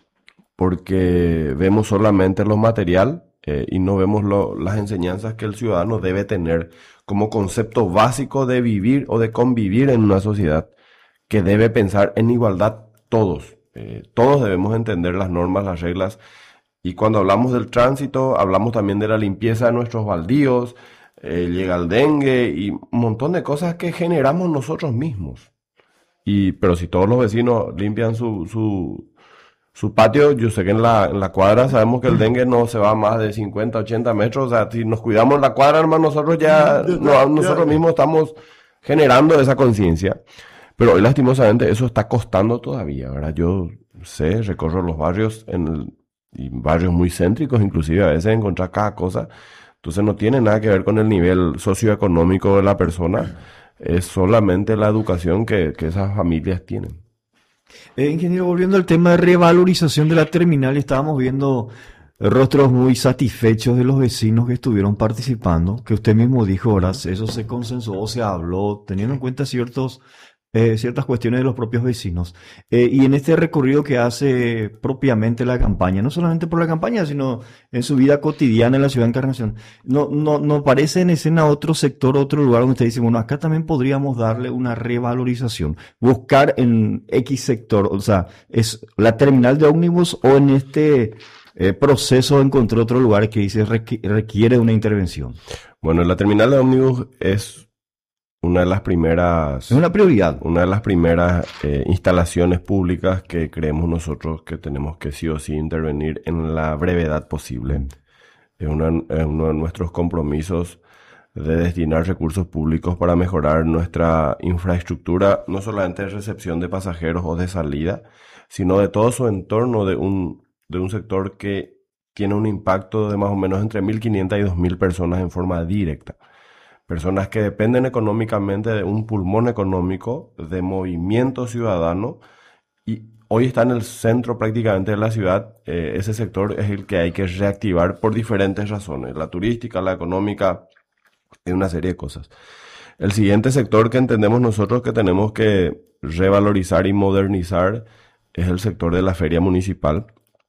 porque vemos solamente lo material eh, y no vemos lo, las enseñanzas que el ciudadano debe tener como concepto básico de vivir o de convivir en una sociedad que debe pensar en igualdad todos. Eh, todos debemos entender las normas, las reglas, y cuando hablamos del tránsito, hablamos también de la limpieza de nuestros baldíos, eh, llega el dengue y un montón de cosas que generamos nosotros mismos. Y, pero si todos los vecinos limpian su, su, su patio, yo sé que en la, en la cuadra sabemos que el dengue no se va más de cincuenta, ochenta metros. O sea, si nos cuidamos en la cuadra, hermano, nosotros ya, no, nosotros mismos estamos generando esa conciencia. Pero hoy, lastimosamente, eso está costando todavía, ¿verdad? Yo sé, recorro los barrios, en el, y barrios muy céntricos, inclusive a veces encontrar cada cosa. Entonces no tiene nada que ver con el nivel socioeconómico de la persona. Es solamente la educación que, que esas familias tienen. Eh, ingeniero, volviendo al tema de revalorización de la terminal, estábamos viendo rostros muy satisfechos de los vecinos que estuvieron participando, que usted mismo dijo, ahora eso se consensuó, se habló, teniendo en cuenta ciertos eh, ciertas cuestiones de los propios vecinos. Eh, y en este recorrido que hace propiamente la campaña, no solamente por la campaña, sino en su vida cotidiana en la ciudad de Encarnación, no, no, no parece en escena otro sector, otro lugar donde usted dice, bueno, acá también podríamos darle una revalorización, buscar en X sector, o sea, es la terminal de ómnibus o en este eh, proceso encontró otro lugar que dice requ- requiere una intervención. Bueno, la terminal de ómnibus es una de las primeras... Es una prioridad. Una de las primeras eh, instalaciones públicas que creemos nosotros que tenemos que sí o sí intervenir en la brevedad posible. Es una, es uno de nuestros compromisos de destinar recursos públicos para mejorar nuestra infraestructura, no solamente de recepción de pasajeros o de salida, sino de todo su entorno, de un, de un sector que tiene un impacto de más o menos entre mil quinientas y dos mil personas en forma directa. personas que dependen económicamente de un pulmón económico, de movimiento ciudadano, y hoy está en el centro prácticamente de la ciudad. Eh, ese sector es el que hay que reactivar por diferentes razones, la turística, la económica, y una serie de cosas. El siguiente sector que entendemos nosotros que tenemos que revalorizar y modernizar es el sector de la feria municipal,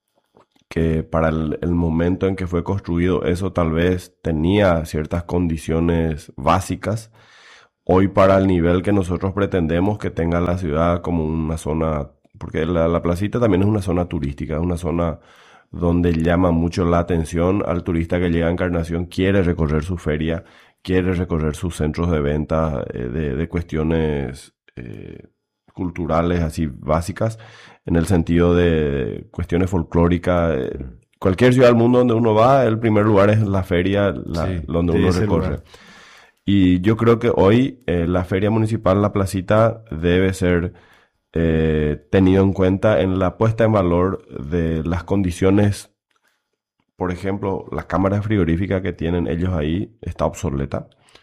que para el, el momento en que fue construido eso tal vez tenía ciertas condiciones básicas. Hoy, para el nivel que nosotros pretendemos que tenga la ciudad como una zona, porque la, la placita también es una zona turística, es una zona donde llama mucho la atención al turista que llega a Encarnación, quiere recorrer su feria, quiere recorrer sus centros de venta, eh, de, de cuestiones eh, culturales así básicas, en el sentido de cuestiones folclóricas. Eh, cualquier ciudad del mundo donde uno va, el primer lugar es la feria, la, sí, donde uno recorre. Lugar. Y yo creo que hoy eh, la feria municipal, la placita, debe ser eh, tenido en cuenta en la puesta en valor de las condiciones. Por ejemplo, la cámara frigorífica que tienen ellos ahí está obsoleta.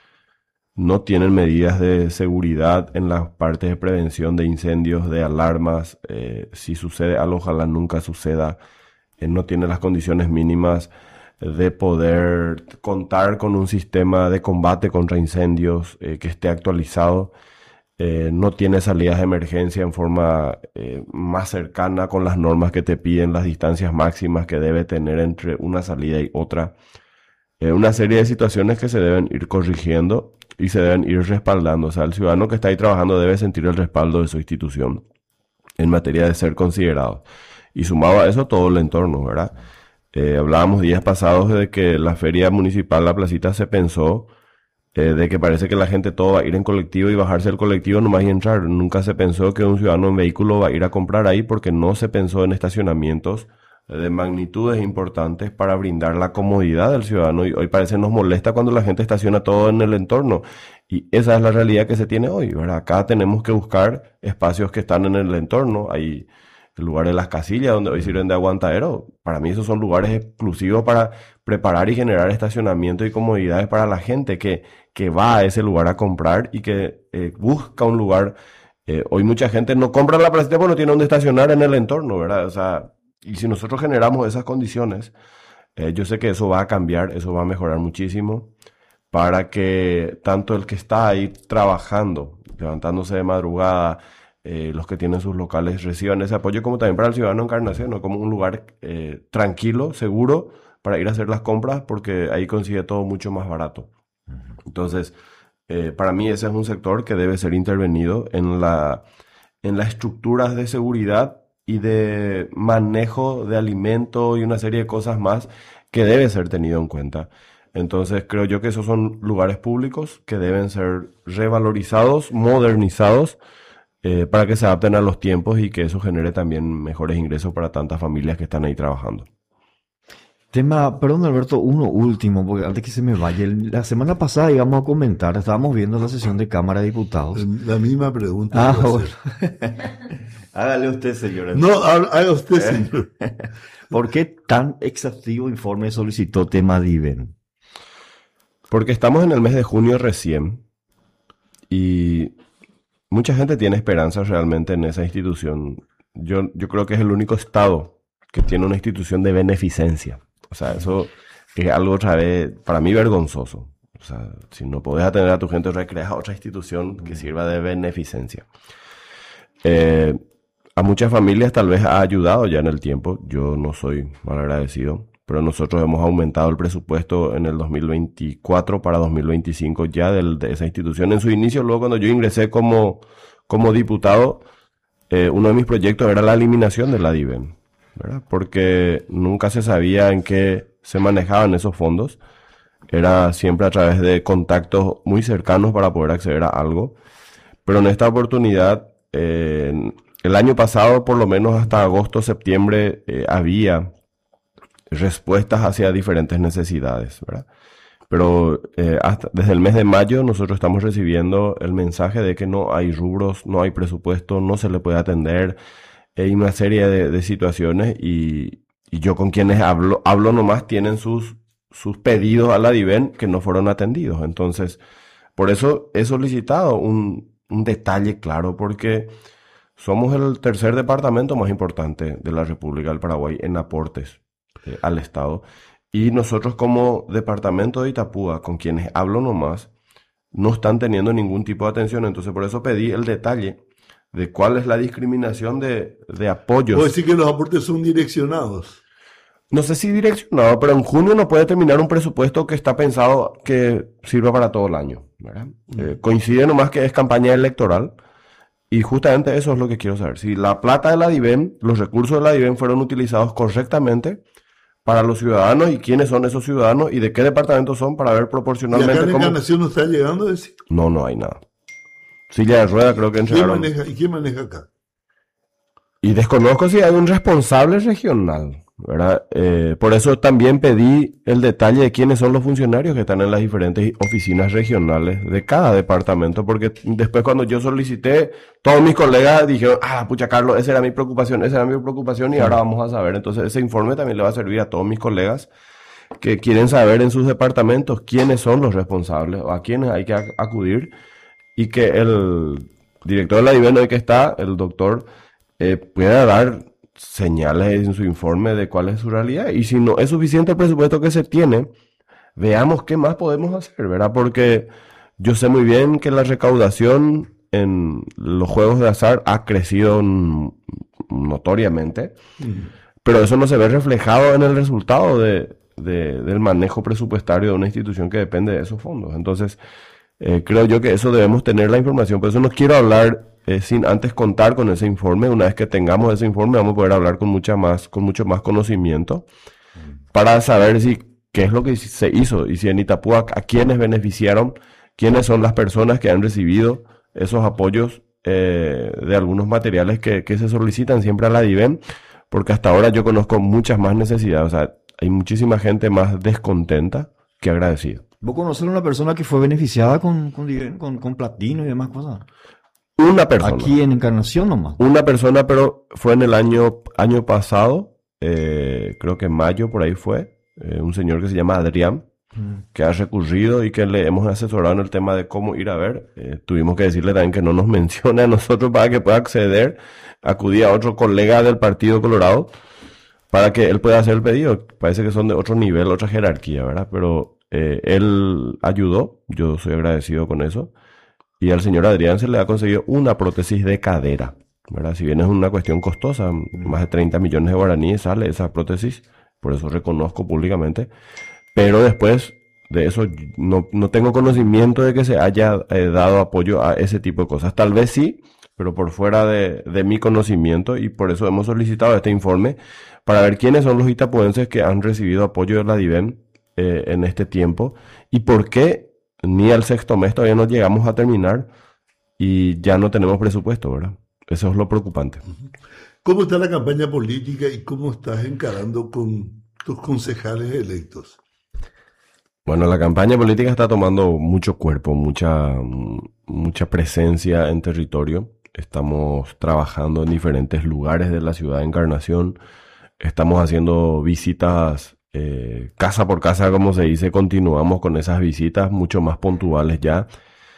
No tienen medidas de seguridad en las partes de prevención de incendios, de alarmas. Eh, si sucede algo, ojalá nunca suceda. Eh, no tiene las condiciones mínimas de poder contar con un sistema de combate contra incendios eh, que esté actualizado. Eh, no tiene salidas de emergencia en forma eh, más cercana con las normas que te piden, las distancias máximas que debe tener entre una salida y otra. Eh, una serie de situaciones que se deben ir corrigiendo y se deben ir respaldando. O sea, el ciudadano que está ahí trabajando debe sentir el respaldo de su institución en materia de ser considerado. Y sumado a eso, todo el entorno, ¿verdad? Eh, hablábamos días pasados de que la feria municipal, la placita, se pensó eh, de que parece que la gente todo va a ir en colectivo y bajarse del colectivo nomás y entrar. Nunca se pensó que un ciudadano en vehículo va a ir a comprar ahí, porque no se pensó en estacionamientos de magnitudes importantes para brindar la comodidad del ciudadano. Y hoy parece nos molesta cuando la gente estaciona todo en el entorno. Y esa es la realidad que se tiene hoy, ¿verdad? Acá tenemos que buscar espacios que están en el entorno. Hay el lugar de las casillas donde hoy sirven de aguantadero. Para mí esos son lugares exclusivos para preparar y generar estacionamiento y comodidades para la gente que, que va a ese lugar a comprar y que eh, busca un lugar. Eh, hoy mucha gente no compra en la placita porque no tiene donde estacionar en el entorno, ¿verdad? O sea, y si nosotros generamos esas condiciones, eh, yo sé que eso va a cambiar, eso va a mejorar muchísimo para que tanto el que está ahí trabajando, levantándose de madrugada, eh, los que tienen sus locales reciban ese apoyo, como también para el ciudadano Encarnación, ¿no? Como un lugar eh, tranquilo, seguro, para ir a hacer las compras, porque ahí consigue todo mucho más barato. Entonces, eh, para mí ese es un sector que debe ser intervenido en la, en las estructuras de seguridad y de manejo de alimento y una serie de cosas más que debe ser tenido en cuenta. Entonces creo yo que esos son lugares públicos que deben ser revalorizados, modernizados, eh, para que se adapten a los tiempos y que eso genere también mejores ingresos para tantas familias que están ahí trabajando. Tema, perdón Alberto, uno último, porque antes que se me vaya, la semana pasada íbamos a comentar, estábamos viendo la sesión de Cámara de Diputados. La misma pregunta. Ah, bueno. Hágale usted, señor. No, haga usted, señor. ¿Por qué tan exhaustivo informe solicitó tema DIVEN? Porque estamos en el mes de junio recién y mucha gente tiene esperanzas realmente en esa institución. Yo, yo creo que es el único estado que tiene una institución de beneficencia. O sea, eso es algo otra vez, para mí, vergonzoso. O sea, si no podés atender a tu gente, recreas otra institución que sirva de beneficencia. Eh, a muchas familias tal vez ha ayudado ya en el tiempo. Yo no soy mal agradecido, pero nosotros hemos aumentado el presupuesto en el dos mil veinticuatro para dos mil veinticinco ya del, de esa institución. En su inicio, luego cuando yo ingresé como, como diputado, eh, uno de mis proyectos era la eliminación de la DIVEN, ¿verdad? Porque nunca se sabía en qué se manejaban esos fondos. Era siempre a través de contactos muy cercanos para poder acceder a algo. Pero en esta oportunidad, eh, el año pasado, por lo menos hasta agosto, septiembre, eh, había respuestas hacia diferentes necesidades, ¿verdad? Pero eh, hasta desde el mes de mayo nosotros estamos recibiendo el mensaje de que no hay rubros, no hay presupuesto, no se le puede atender. Hay una serie de, de situaciones y, y yo con quienes hablo, hablo nomás tienen sus, sus pedidos a la DIVEN que no fueron atendidos. Entonces, Por eso he solicitado un, un detalle claro, porque somos el tercer departamento más importante de la República del Paraguay en aportes eh, al Estado. Y nosotros como departamento de Itapúa, con quienes hablo nomás, no están teniendo ningún tipo de atención. Entonces por eso pedí el detalle de cuál es la discriminación de, de apoyos. ¿Puedo decir que los aportes son direccionados? No sé si direccionado, pero en junio no puede terminar un presupuesto que está pensado que sirva para todo el año, ¿verdad? Mm. Eh, coincide nomás que es campaña electoral y justamente eso es lo que quiero saber. Si la plata de la DIVEN, los recursos de la DIVEN fueron utilizados correctamente para los ciudadanos y quiénes son esos ciudadanos y de qué departamento son para ver proporcionalmente ¿Y acá en cómo... Encarnación no está llegando a decir? No, no hay nada. Silla de rueda creo que entregaron. ¿Quién maneja, ¿Y quién maneja acá? Y desconozco si hay un responsable regional, ¿verdad? Eh, por eso también pedí el detalle de quiénes son los funcionarios que están en las diferentes oficinas regionales de cada departamento, porque después cuando yo solicité, todos mis colegas dijeron, ah, pucha Carlos, esa era mi preocupación, esa era mi preocupación y ahora vamos a saber. Entonces ese informe también le va a servir a todos mis colegas que quieren saber en sus departamentos quiénes son los responsables o a quiénes hay que acudir y que el director de la DIVEN hoy que está, el doctor, eh, pueda dar señales en su informe de cuál es su realidad. Y si no es suficiente el presupuesto que se tiene, veamos qué más podemos hacer, ¿verdad? Porque yo sé muy bien que la recaudación en los juegos de azar ha crecido notoriamente, mm. pero eso no se ve reflejado en el resultado de, de, del manejo presupuestario de una institución que depende de esos fondos. Entonces, eh, creo yo que eso debemos tener la información. Por eso no quiero hablar Eh, sin antes contar con ese informe. Una vez que tengamos ese informe vamos a poder hablar con mucha más, con mucho más conocimiento para saber si qué es lo que se hizo y si en Itapúa a quiénes beneficiaron, quiénes son las personas que han recibido esos apoyos eh, de algunos materiales que, que se solicitan siempre a la DIVEN, porque hasta ahora yo conozco muchas más necesidades. O sea, hay muchísima gente más descontenta que agradecida. ¿Vos conocés a una persona que fue beneficiada con, con, con, con platino y demás cosas? Una persona. Aquí en Encarnación nomás. Una persona, pero fue en el año, año pasado, eh, creo que en mayo por ahí fue, eh, un señor que se llama Adrián, mm. que ha recurrido y que le hemos asesorado en el tema de cómo ir a ver. Eh, tuvimos que decirle también que no nos mencione a nosotros para que pueda acceder. Acudí a otro colega del Partido Colorado para que él pueda hacer el pedido. Parece que son de otro nivel, otra jerarquía, ¿verdad? Pero eh, él ayudó, yo soy agradecido con eso. Y al señor Adrián se le ha conseguido una prótesis de cadera, ¿verdad? Si bien es una cuestión costosa, más de treinta millones de guaraníes sale esa prótesis, por eso reconozco públicamente. Pero después de eso no, no tengo conocimiento de que se haya eh, dado apoyo a ese tipo de cosas. Tal vez sí, pero por fuera de, de mi conocimiento, y por eso hemos solicitado este informe para ver quiénes son los itapuenses que han recibido apoyo de la DIVEN eh, en este tiempo y por qué ni al sexto mes todavía no llegamos a terminar y ya no tenemos presupuesto, ¿verdad? Eso es lo preocupante. ¿Cómo está la campaña política y cómo estás encarando con tus concejales electos? Bueno, la campaña política está tomando mucho cuerpo, mucha, mucha presencia en territorio. Estamos trabajando en diferentes lugares de la ciudad de Encarnación. Estamos haciendo visitas Eh, casa por casa, como se dice. Continuamos con esas visitas mucho más puntuales ya,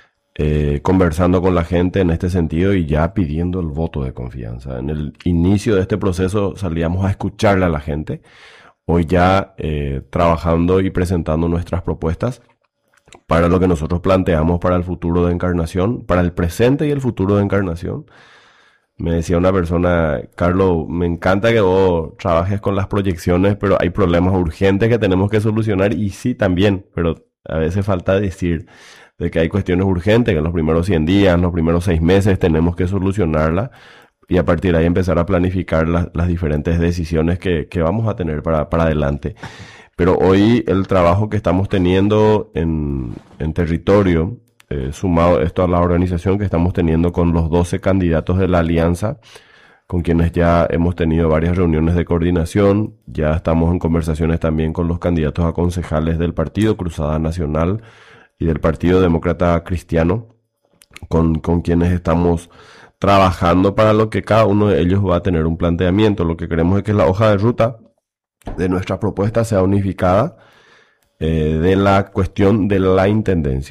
eh, conversando con la gente en este sentido y ya pidiendo el voto de confianza. En el inicio de este proceso salíamos a escucharle a la gente, hoy ya eh, trabajando y presentando nuestras propuestas para lo que nosotros planteamos para el futuro de Encarnación, para el presente y el futuro de Encarnación. Me decía una persona, Carlos, me encanta que vos trabajes con las proyecciones, pero hay problemas urgentes que tenemos que solucionar. Y sí, también, pero a veces falta decir de que hay cuestiones urgentes, que en los primeros cien días, en los primeros seis meses tenemos que solucionarlas y a partir de ahí empezar a planificar las, las diferentes decisiones que, que vamos a tener para, para adelante. Pero hoy el trabajo que estamos teniendo en, en territorio, Eh, sumado esto a la organización que estamos teniendo con los doce candidatos de la alianza, con quienes ya hemos tenido varias reuniones de coordinación, ya estamos en conversaciones también con los candidatos a concejales del Partido Cruzada Nacional y del Partido Demócrata Cristiano, con, con quienes estamos trabajando para lo que cada uno de ellos va a tener un planteamiento. Lo que queremos es que la hoja de ruta de nuestra propuesta sea unificada eh, de la cuestión de la intendencia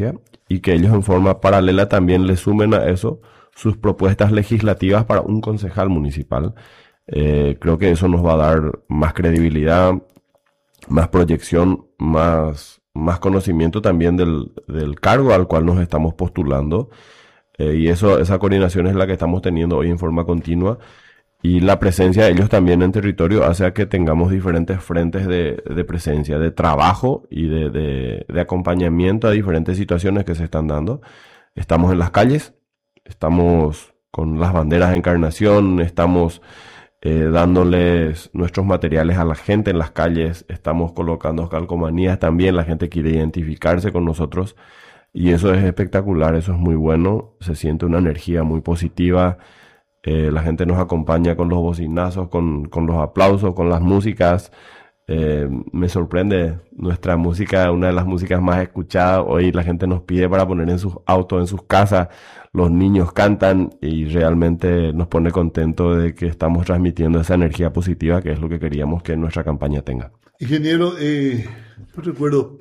y que ellos en forma paralela también le sumen a eso sus propuestas legislativas para un concejal municipal. Eh, creo que eso nos va a dar más credibilidad, más proyección, más, más conocimiento también del, del cargo al cual nos estamos postulando. Eh, y eso, esa coordinación es la que estamos teniendo hoy en forma continua. Y la presencia de ellos también en territorio hace a que tengamos diferentes frentes de, de presencia, de trabajo y de, de, de acompañamiento a diferentes situaciones que se están dando. Estamos en las calles, estamos con las banderas de Encarnación, estamos eh, dándoles nuestros materiales a la gente en las calles, estamos colocando calcomanías también, la gente quiere identificarse con nosotros y eso es espectacular, eso es muy bueno, se siente una energía muy positiva. Eh, la gente nos acompaña con los bocinazos, con, con los aplausos, con las músicas. Eh, me sorprende nuestra música, una de las músicas más escuchadas. Hoy la gente nos pide para poner en sus autos, en sus casas. Los niños cantan y realmente nos pone contento de que estamos transmitiendo esa energía positiva que es lo que queríamos que nuestra campaña tenga. Ingeniero, eh, yo recuerdo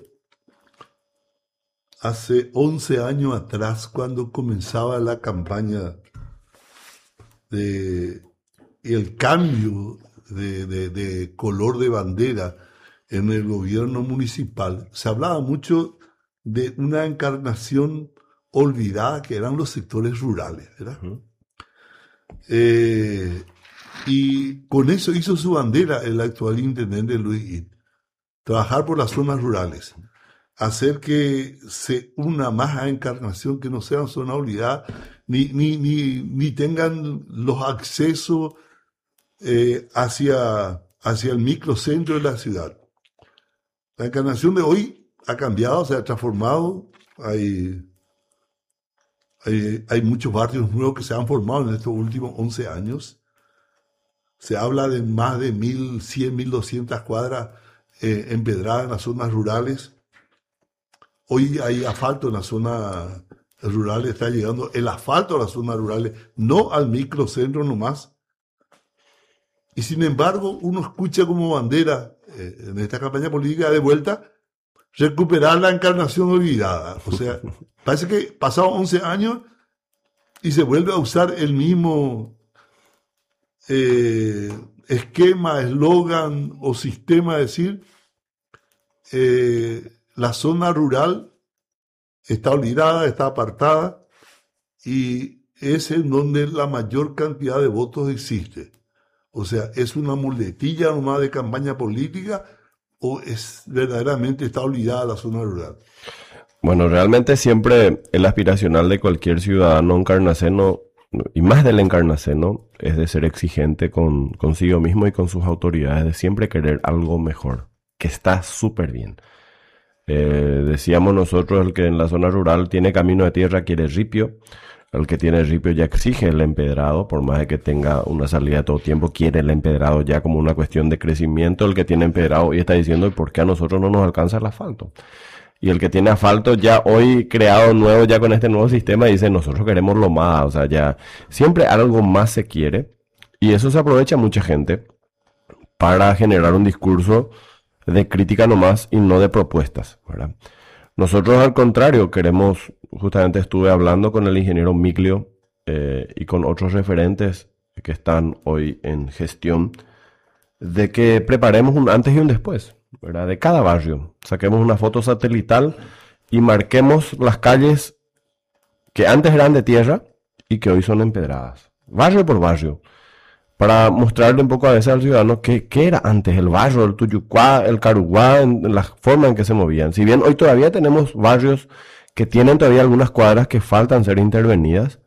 hace once años atrás cuando comenzaba la campaña de el cambio de, de, de color de bandera en el gobierno municipal, se hablaba mucho de una encarnación olvidada que eran los sectores rurales, ¿verdad? Uh-huh. Eh, y con eso hizo su bandera el actual intendente Luis Id, trabajar por las zonas rurales, hacer que se una más a Encarnación, que no sean zonas olvidadas, ni, ni, ni, ni tengan los accesos eh, hacia, hacia el microcentro de la ciudad. La Encarnación de hoy ha cambiado, se ha transformado, hay, hay, hay muchos barrios nuevos que se han formado en estos últimos once años. Se habla de más de mil cien, mil doscientas cuadras eh, empedradas en las zonas rurales. Hoy hay asfalto en la zona rural, está llegando el asfalto a las zonas rurales, no al microcentro nomás. Y sin embargo, uno escucha como bandera eh, en esta campaña política de vuelta, recuperar la Encarnación olvidada. O sea, parece que pasaron once años y se vuelve a usar el mismo eh, esquema, eslogan o sistema, de decir, eh, la zona rural está olvidada, está apartada y es en donde la mayor cantidad de votos existe. O sea, ¿es una muletilla nomás de campaña política o es verdaderamente está olvidada la zona rural? Bueno, realmente siempre el aspiracional de cualquier ciudadano encarnaceno, y más del encarnaceno, es de ser exigente con consigo mismo y con sus autoridades, de siempre querer algo mejor, que está súper bien. Eh, decíamos nosotros, el que en la zona rural tiene camino de tierra quiere ripio, el que tiene ripio ya exige el empedrado, por más de que tenga una salida de todo tiempo, quiere el empedrado ya como una cuestión de crecimiento. El que tiene empedrado y está diciendo, ¿por qué a nosotros no nos alcanza el asfalto? Y el que tiene asfalto ya hoy creado nuevo, ya con este nuevo sistema, dice, nosotros queremos lo más, o sea, ya siempre algo más se quiere, y eso se aprovecha mucha gente para generar un discurso de crítica nomás y no de propuestas, ¿verdad? Nosotros al contrario queremos, justamente estuve hablando con el ingeniero Miglio eh, y con otros referentes que están hoy en gestión, de que preparemos un antes y un después, ¿verdad? De cada barrio, saquemos una foto satelital y marquemos las calles que antes eran de tierra y que hoy son empedradas, barrio por barrio, para mostrarle un poco a veces al ciudadano qué, qué era antes el barrio, el Tuyucuá, el Caruguá, en, en la forma en que se movían. Si bien hoy todavía tenemos barrios que tienen todavía algunas cuadras que faltan ser intervenidas,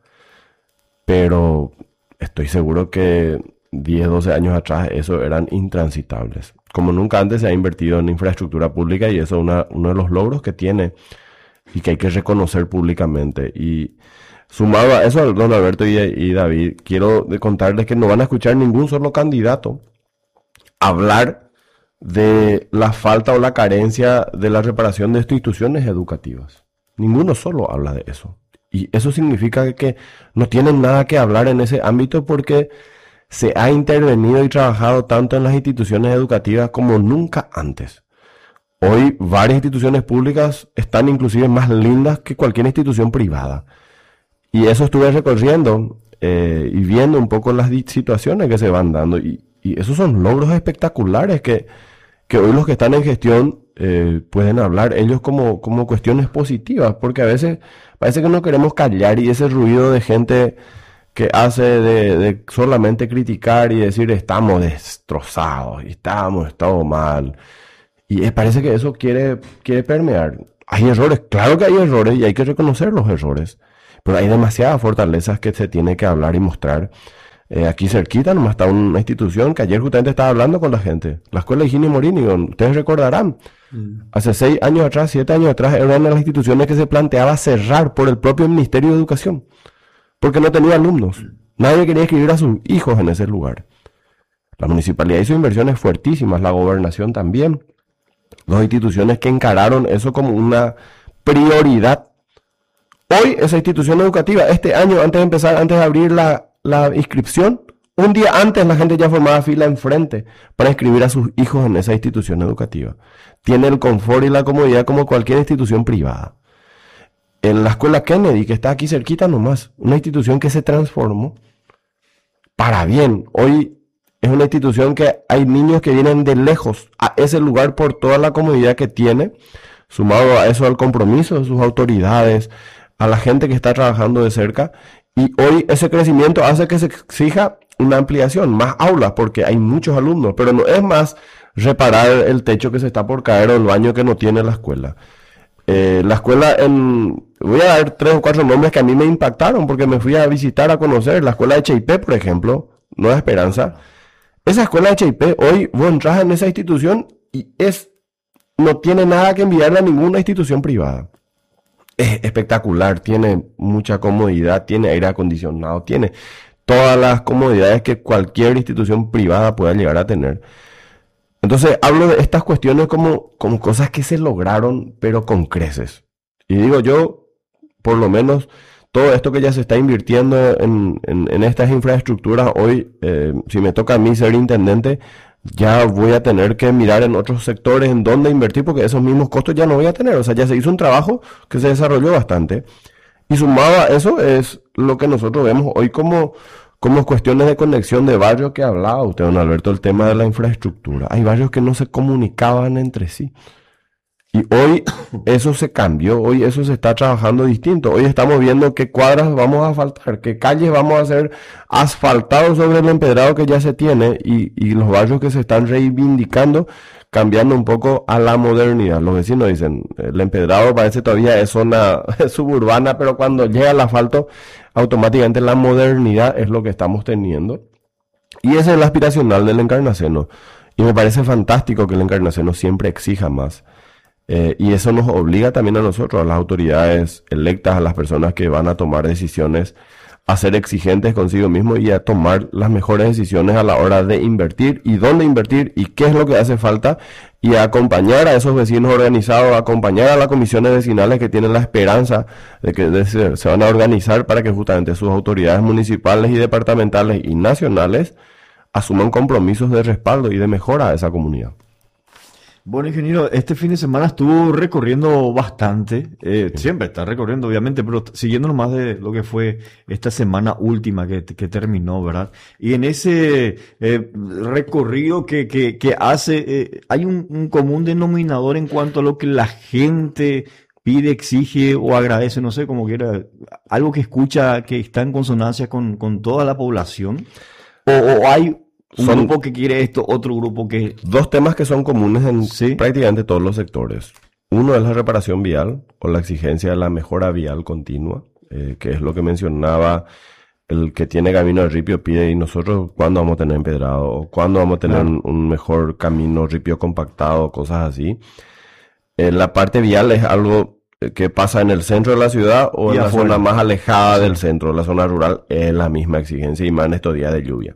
pero estoy seguro que diez, doce años atrás eso eran intransitables. Como nunca antes se ha invertido en infraestructura pública y eso es una, uno de los logros que tiene y que hay que reconocer públicamente. Y sumado a eso, don Alberto y, y David, quiero contarles que no van a escuchar ningún solo candidato hablar de la falta o la carencia de la reparación de instituciones educativas. Ninguno solo habla de eso. Y eso significa que no tienen nada que hablar en ese ámbito porque se ha intervenido y trabajado tanto en las instituciones educativas como nunca antes. Hoy varias instituciones públicas están inclusive más lindas que cualquier institución privada. Y eso estuve recorriendo eh, y viendo un poco las di- situaciones que se van dando. Y, y esos son logros espectaculares que, que hoy los que están en gestión eh, pueden hablar ellos como, como cuestiones positivas. Porque a veces parece que no queremos callar y ese ruido de gente que hace de, de solamente criticar y decir estamos destrozados y estamos todo mal. Y eh, parece que eso quiere, quiere permear. Hay errores, claro que hay errores y hay que reconocer los errores. Pero hay demasiadas fortalezas que se tiene que hablar y mostrar. Eh, aquí cerquita nomás está una institución que ayer justamente estaba hablando con la gente. La escuela Higinio Morini, ustedes recordarán. Mm. Hace seis años atrás, siete años atrás, era una de las instituciones que se planteaba cerrar por el propio Ministerio de Educación. Porque no tenía alumnos. Nadie quería escribir a sus hijos en ese lugar. La municipalidad hizo inversiones fuertísimas, la gobernación también. Dos instituciones que encararon eso como una prioridad. Hoy esa institución educativa, este año, antes de empezar, antes de abrir la, la inscripción, un día antes la gente ya formaba fila enfrente para inscribir a sus hijos en esa institución educativa. Tiene el confort y la comodidad como cualquier institución privada. En la escuela Kennedy, que está aquí cerquita nomás, una institución que se transformó para bien. Hoy es una institución que hay niños que vienen de lejos a ese lugar por toda la comodidad que tiene, sumado a eso al compromiso de sus autoridades, a la gente que está trabajando de cerca. Y hoy ese crecimiento hace que se exija una ampliación, más aulas, porque hay muchos alumnos, pero no es más reparar el techo que se está por caer o el baño que no tiene la escuela. Eh, la escuela en... Voy a dar tres o cuatro nombres que a mí me impactaron porque me fui a visitar, a conocer. La escuela de Cheipé, por ejemplo, Nueva Esperanza. Esa escuela de Cheipé, hoy vos entras en esa institución y es, no tiene nada que enviarle a ninguna institución privada. Es espectacular, tiene mucha comodidad, tiene aire acondicionado, tiene todas las comodidades que cualquier institución privada pueda llegar a tener. Entonces hablo de estas cuestiones como, como cosas que se lograron, pero con creces. Y digo yo, por lo menos, todo esto que ya se está invirtiendo en, en, en estas infraestructuras, hoy, eh, si me toca a mí ser intendente, ya voy a tener que mirar en otros sectores en dónde invertir, porque esos mismos costos ya no voy a tener. O sea, ya se hizo un trabajo que se desarrolló bastante. Y sumado a eso es lo que nosotros vemos hoy como... como cuestiones de conexión de barrios que hablaba usted, don Alberto, el tema de la infraestructura. Hay barrios que no se comunicaban entre sí. Y hoy eso se cambió, hoy eso se está trabajando distinto. Hoy estamos viendo qué cuadras vamos a asfaltar, qué calles vamos a hacer asfaltados sobre el empedrado que ya se tiene y, y los barrios que se están reivindicando, cambiando un poco a la modernidad. Los vecinos dicen, el empedrado parece todavía es zona suburbana, pero cuando llega el asfalto, automáticamente la modernidad es lo que estamos teniendo. Y ese es el aspiracional del Encarnaceno. Y me parece fantástico que el Encarnaceno siempre exija más. Eh, y eso nos obliga también a nosotros, a las autoridades electas, a las personas que van a tomar decisiones, a ser exigentes consigo mismo y a tomar las mejores decisiones a la hora de invertir y dónde invertir y qué es lo que hace falta y a acompañar a esos vecinos organizados, a acompañar a las comisiones vecinales que tienen la esperanza de que de se, se van a organizar para que justamente sus autoridades municipales y departamentales y nacionales asuman compromisos de respaldo y de mejora a esa comunidad. Bueno, ingeniero, este fin de semana estuvo recorriendo bastante, eh, siempre está recorriendo obviamente, pero siguiendo más de lo que fue esta semana última que, que terminó, ¿verdad? Y en ese eh, recorrido que, que, que hace, eh, hay un, un común denominador en cuanto a lo que la gente pide, exige o agradece, no sé, como quiera, algo que escucha que está en consonancia con, con toda la población, o, o hay... Un son grupo que quiere esto, otro grupo que... Dos temas que son comunes en ¿sí? prácticamente todos los sectores. Uno es la reparación vial o la exigencia de la mejora vial continua, eh, que es lo que mencionaba el que tiene camino al ripio pide, y nosotros cuándo vamos a tener empedrado, o cuándo vamos a tener claro. un, un mejor camino ripio compactado, cosas así. Eh, la parte vial es algo que pasa en el centro de la ciudad o y en afuera. La zona más alejada sí. del centro, la zona rural, es la misma exigencia y más en estos días de lluvia.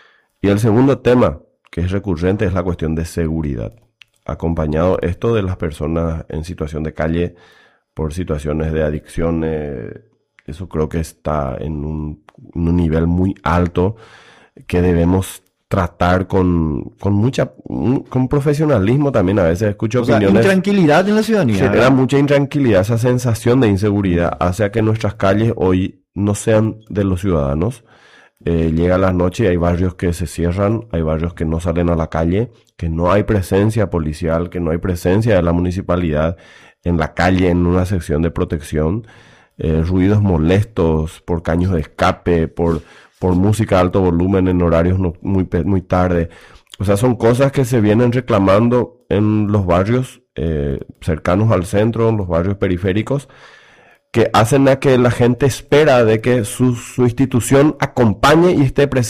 Y el segundo tema, que es recurrente, es la cuestión de seguridad. Acompañado esto de las personas en situación de calle por situaciones de adicción, eh, eso creo que está en un, en un nivel muy alto que debemos tratar con, con mucha, con profesionalismo también. A veces escucho O sea, opiniones. intranquilidad en la ciudadanía. Genera ¿verdad? mucha intranquilidad, esa sensación de inseguridad hace a que nuestras calles hoy no sean de los ciudadanos. Eh, llega la noche y hay barrios que se cierran, hay barrios que no salen a la calle, que no hay presencia policial, que no hay presencia de la municipalidad en la calle, en una sección de protección, eh, ruidos molestos por caños de escape, por, por música de alto volumen en horarios no, muy, pe- muy tarde. O sea, son cosas que se vienen reclamando en los barrios eh, cercanos al centro, en los barrios periféricos, que hacen a que la gente espera de que su, su institución acompañe y esté presente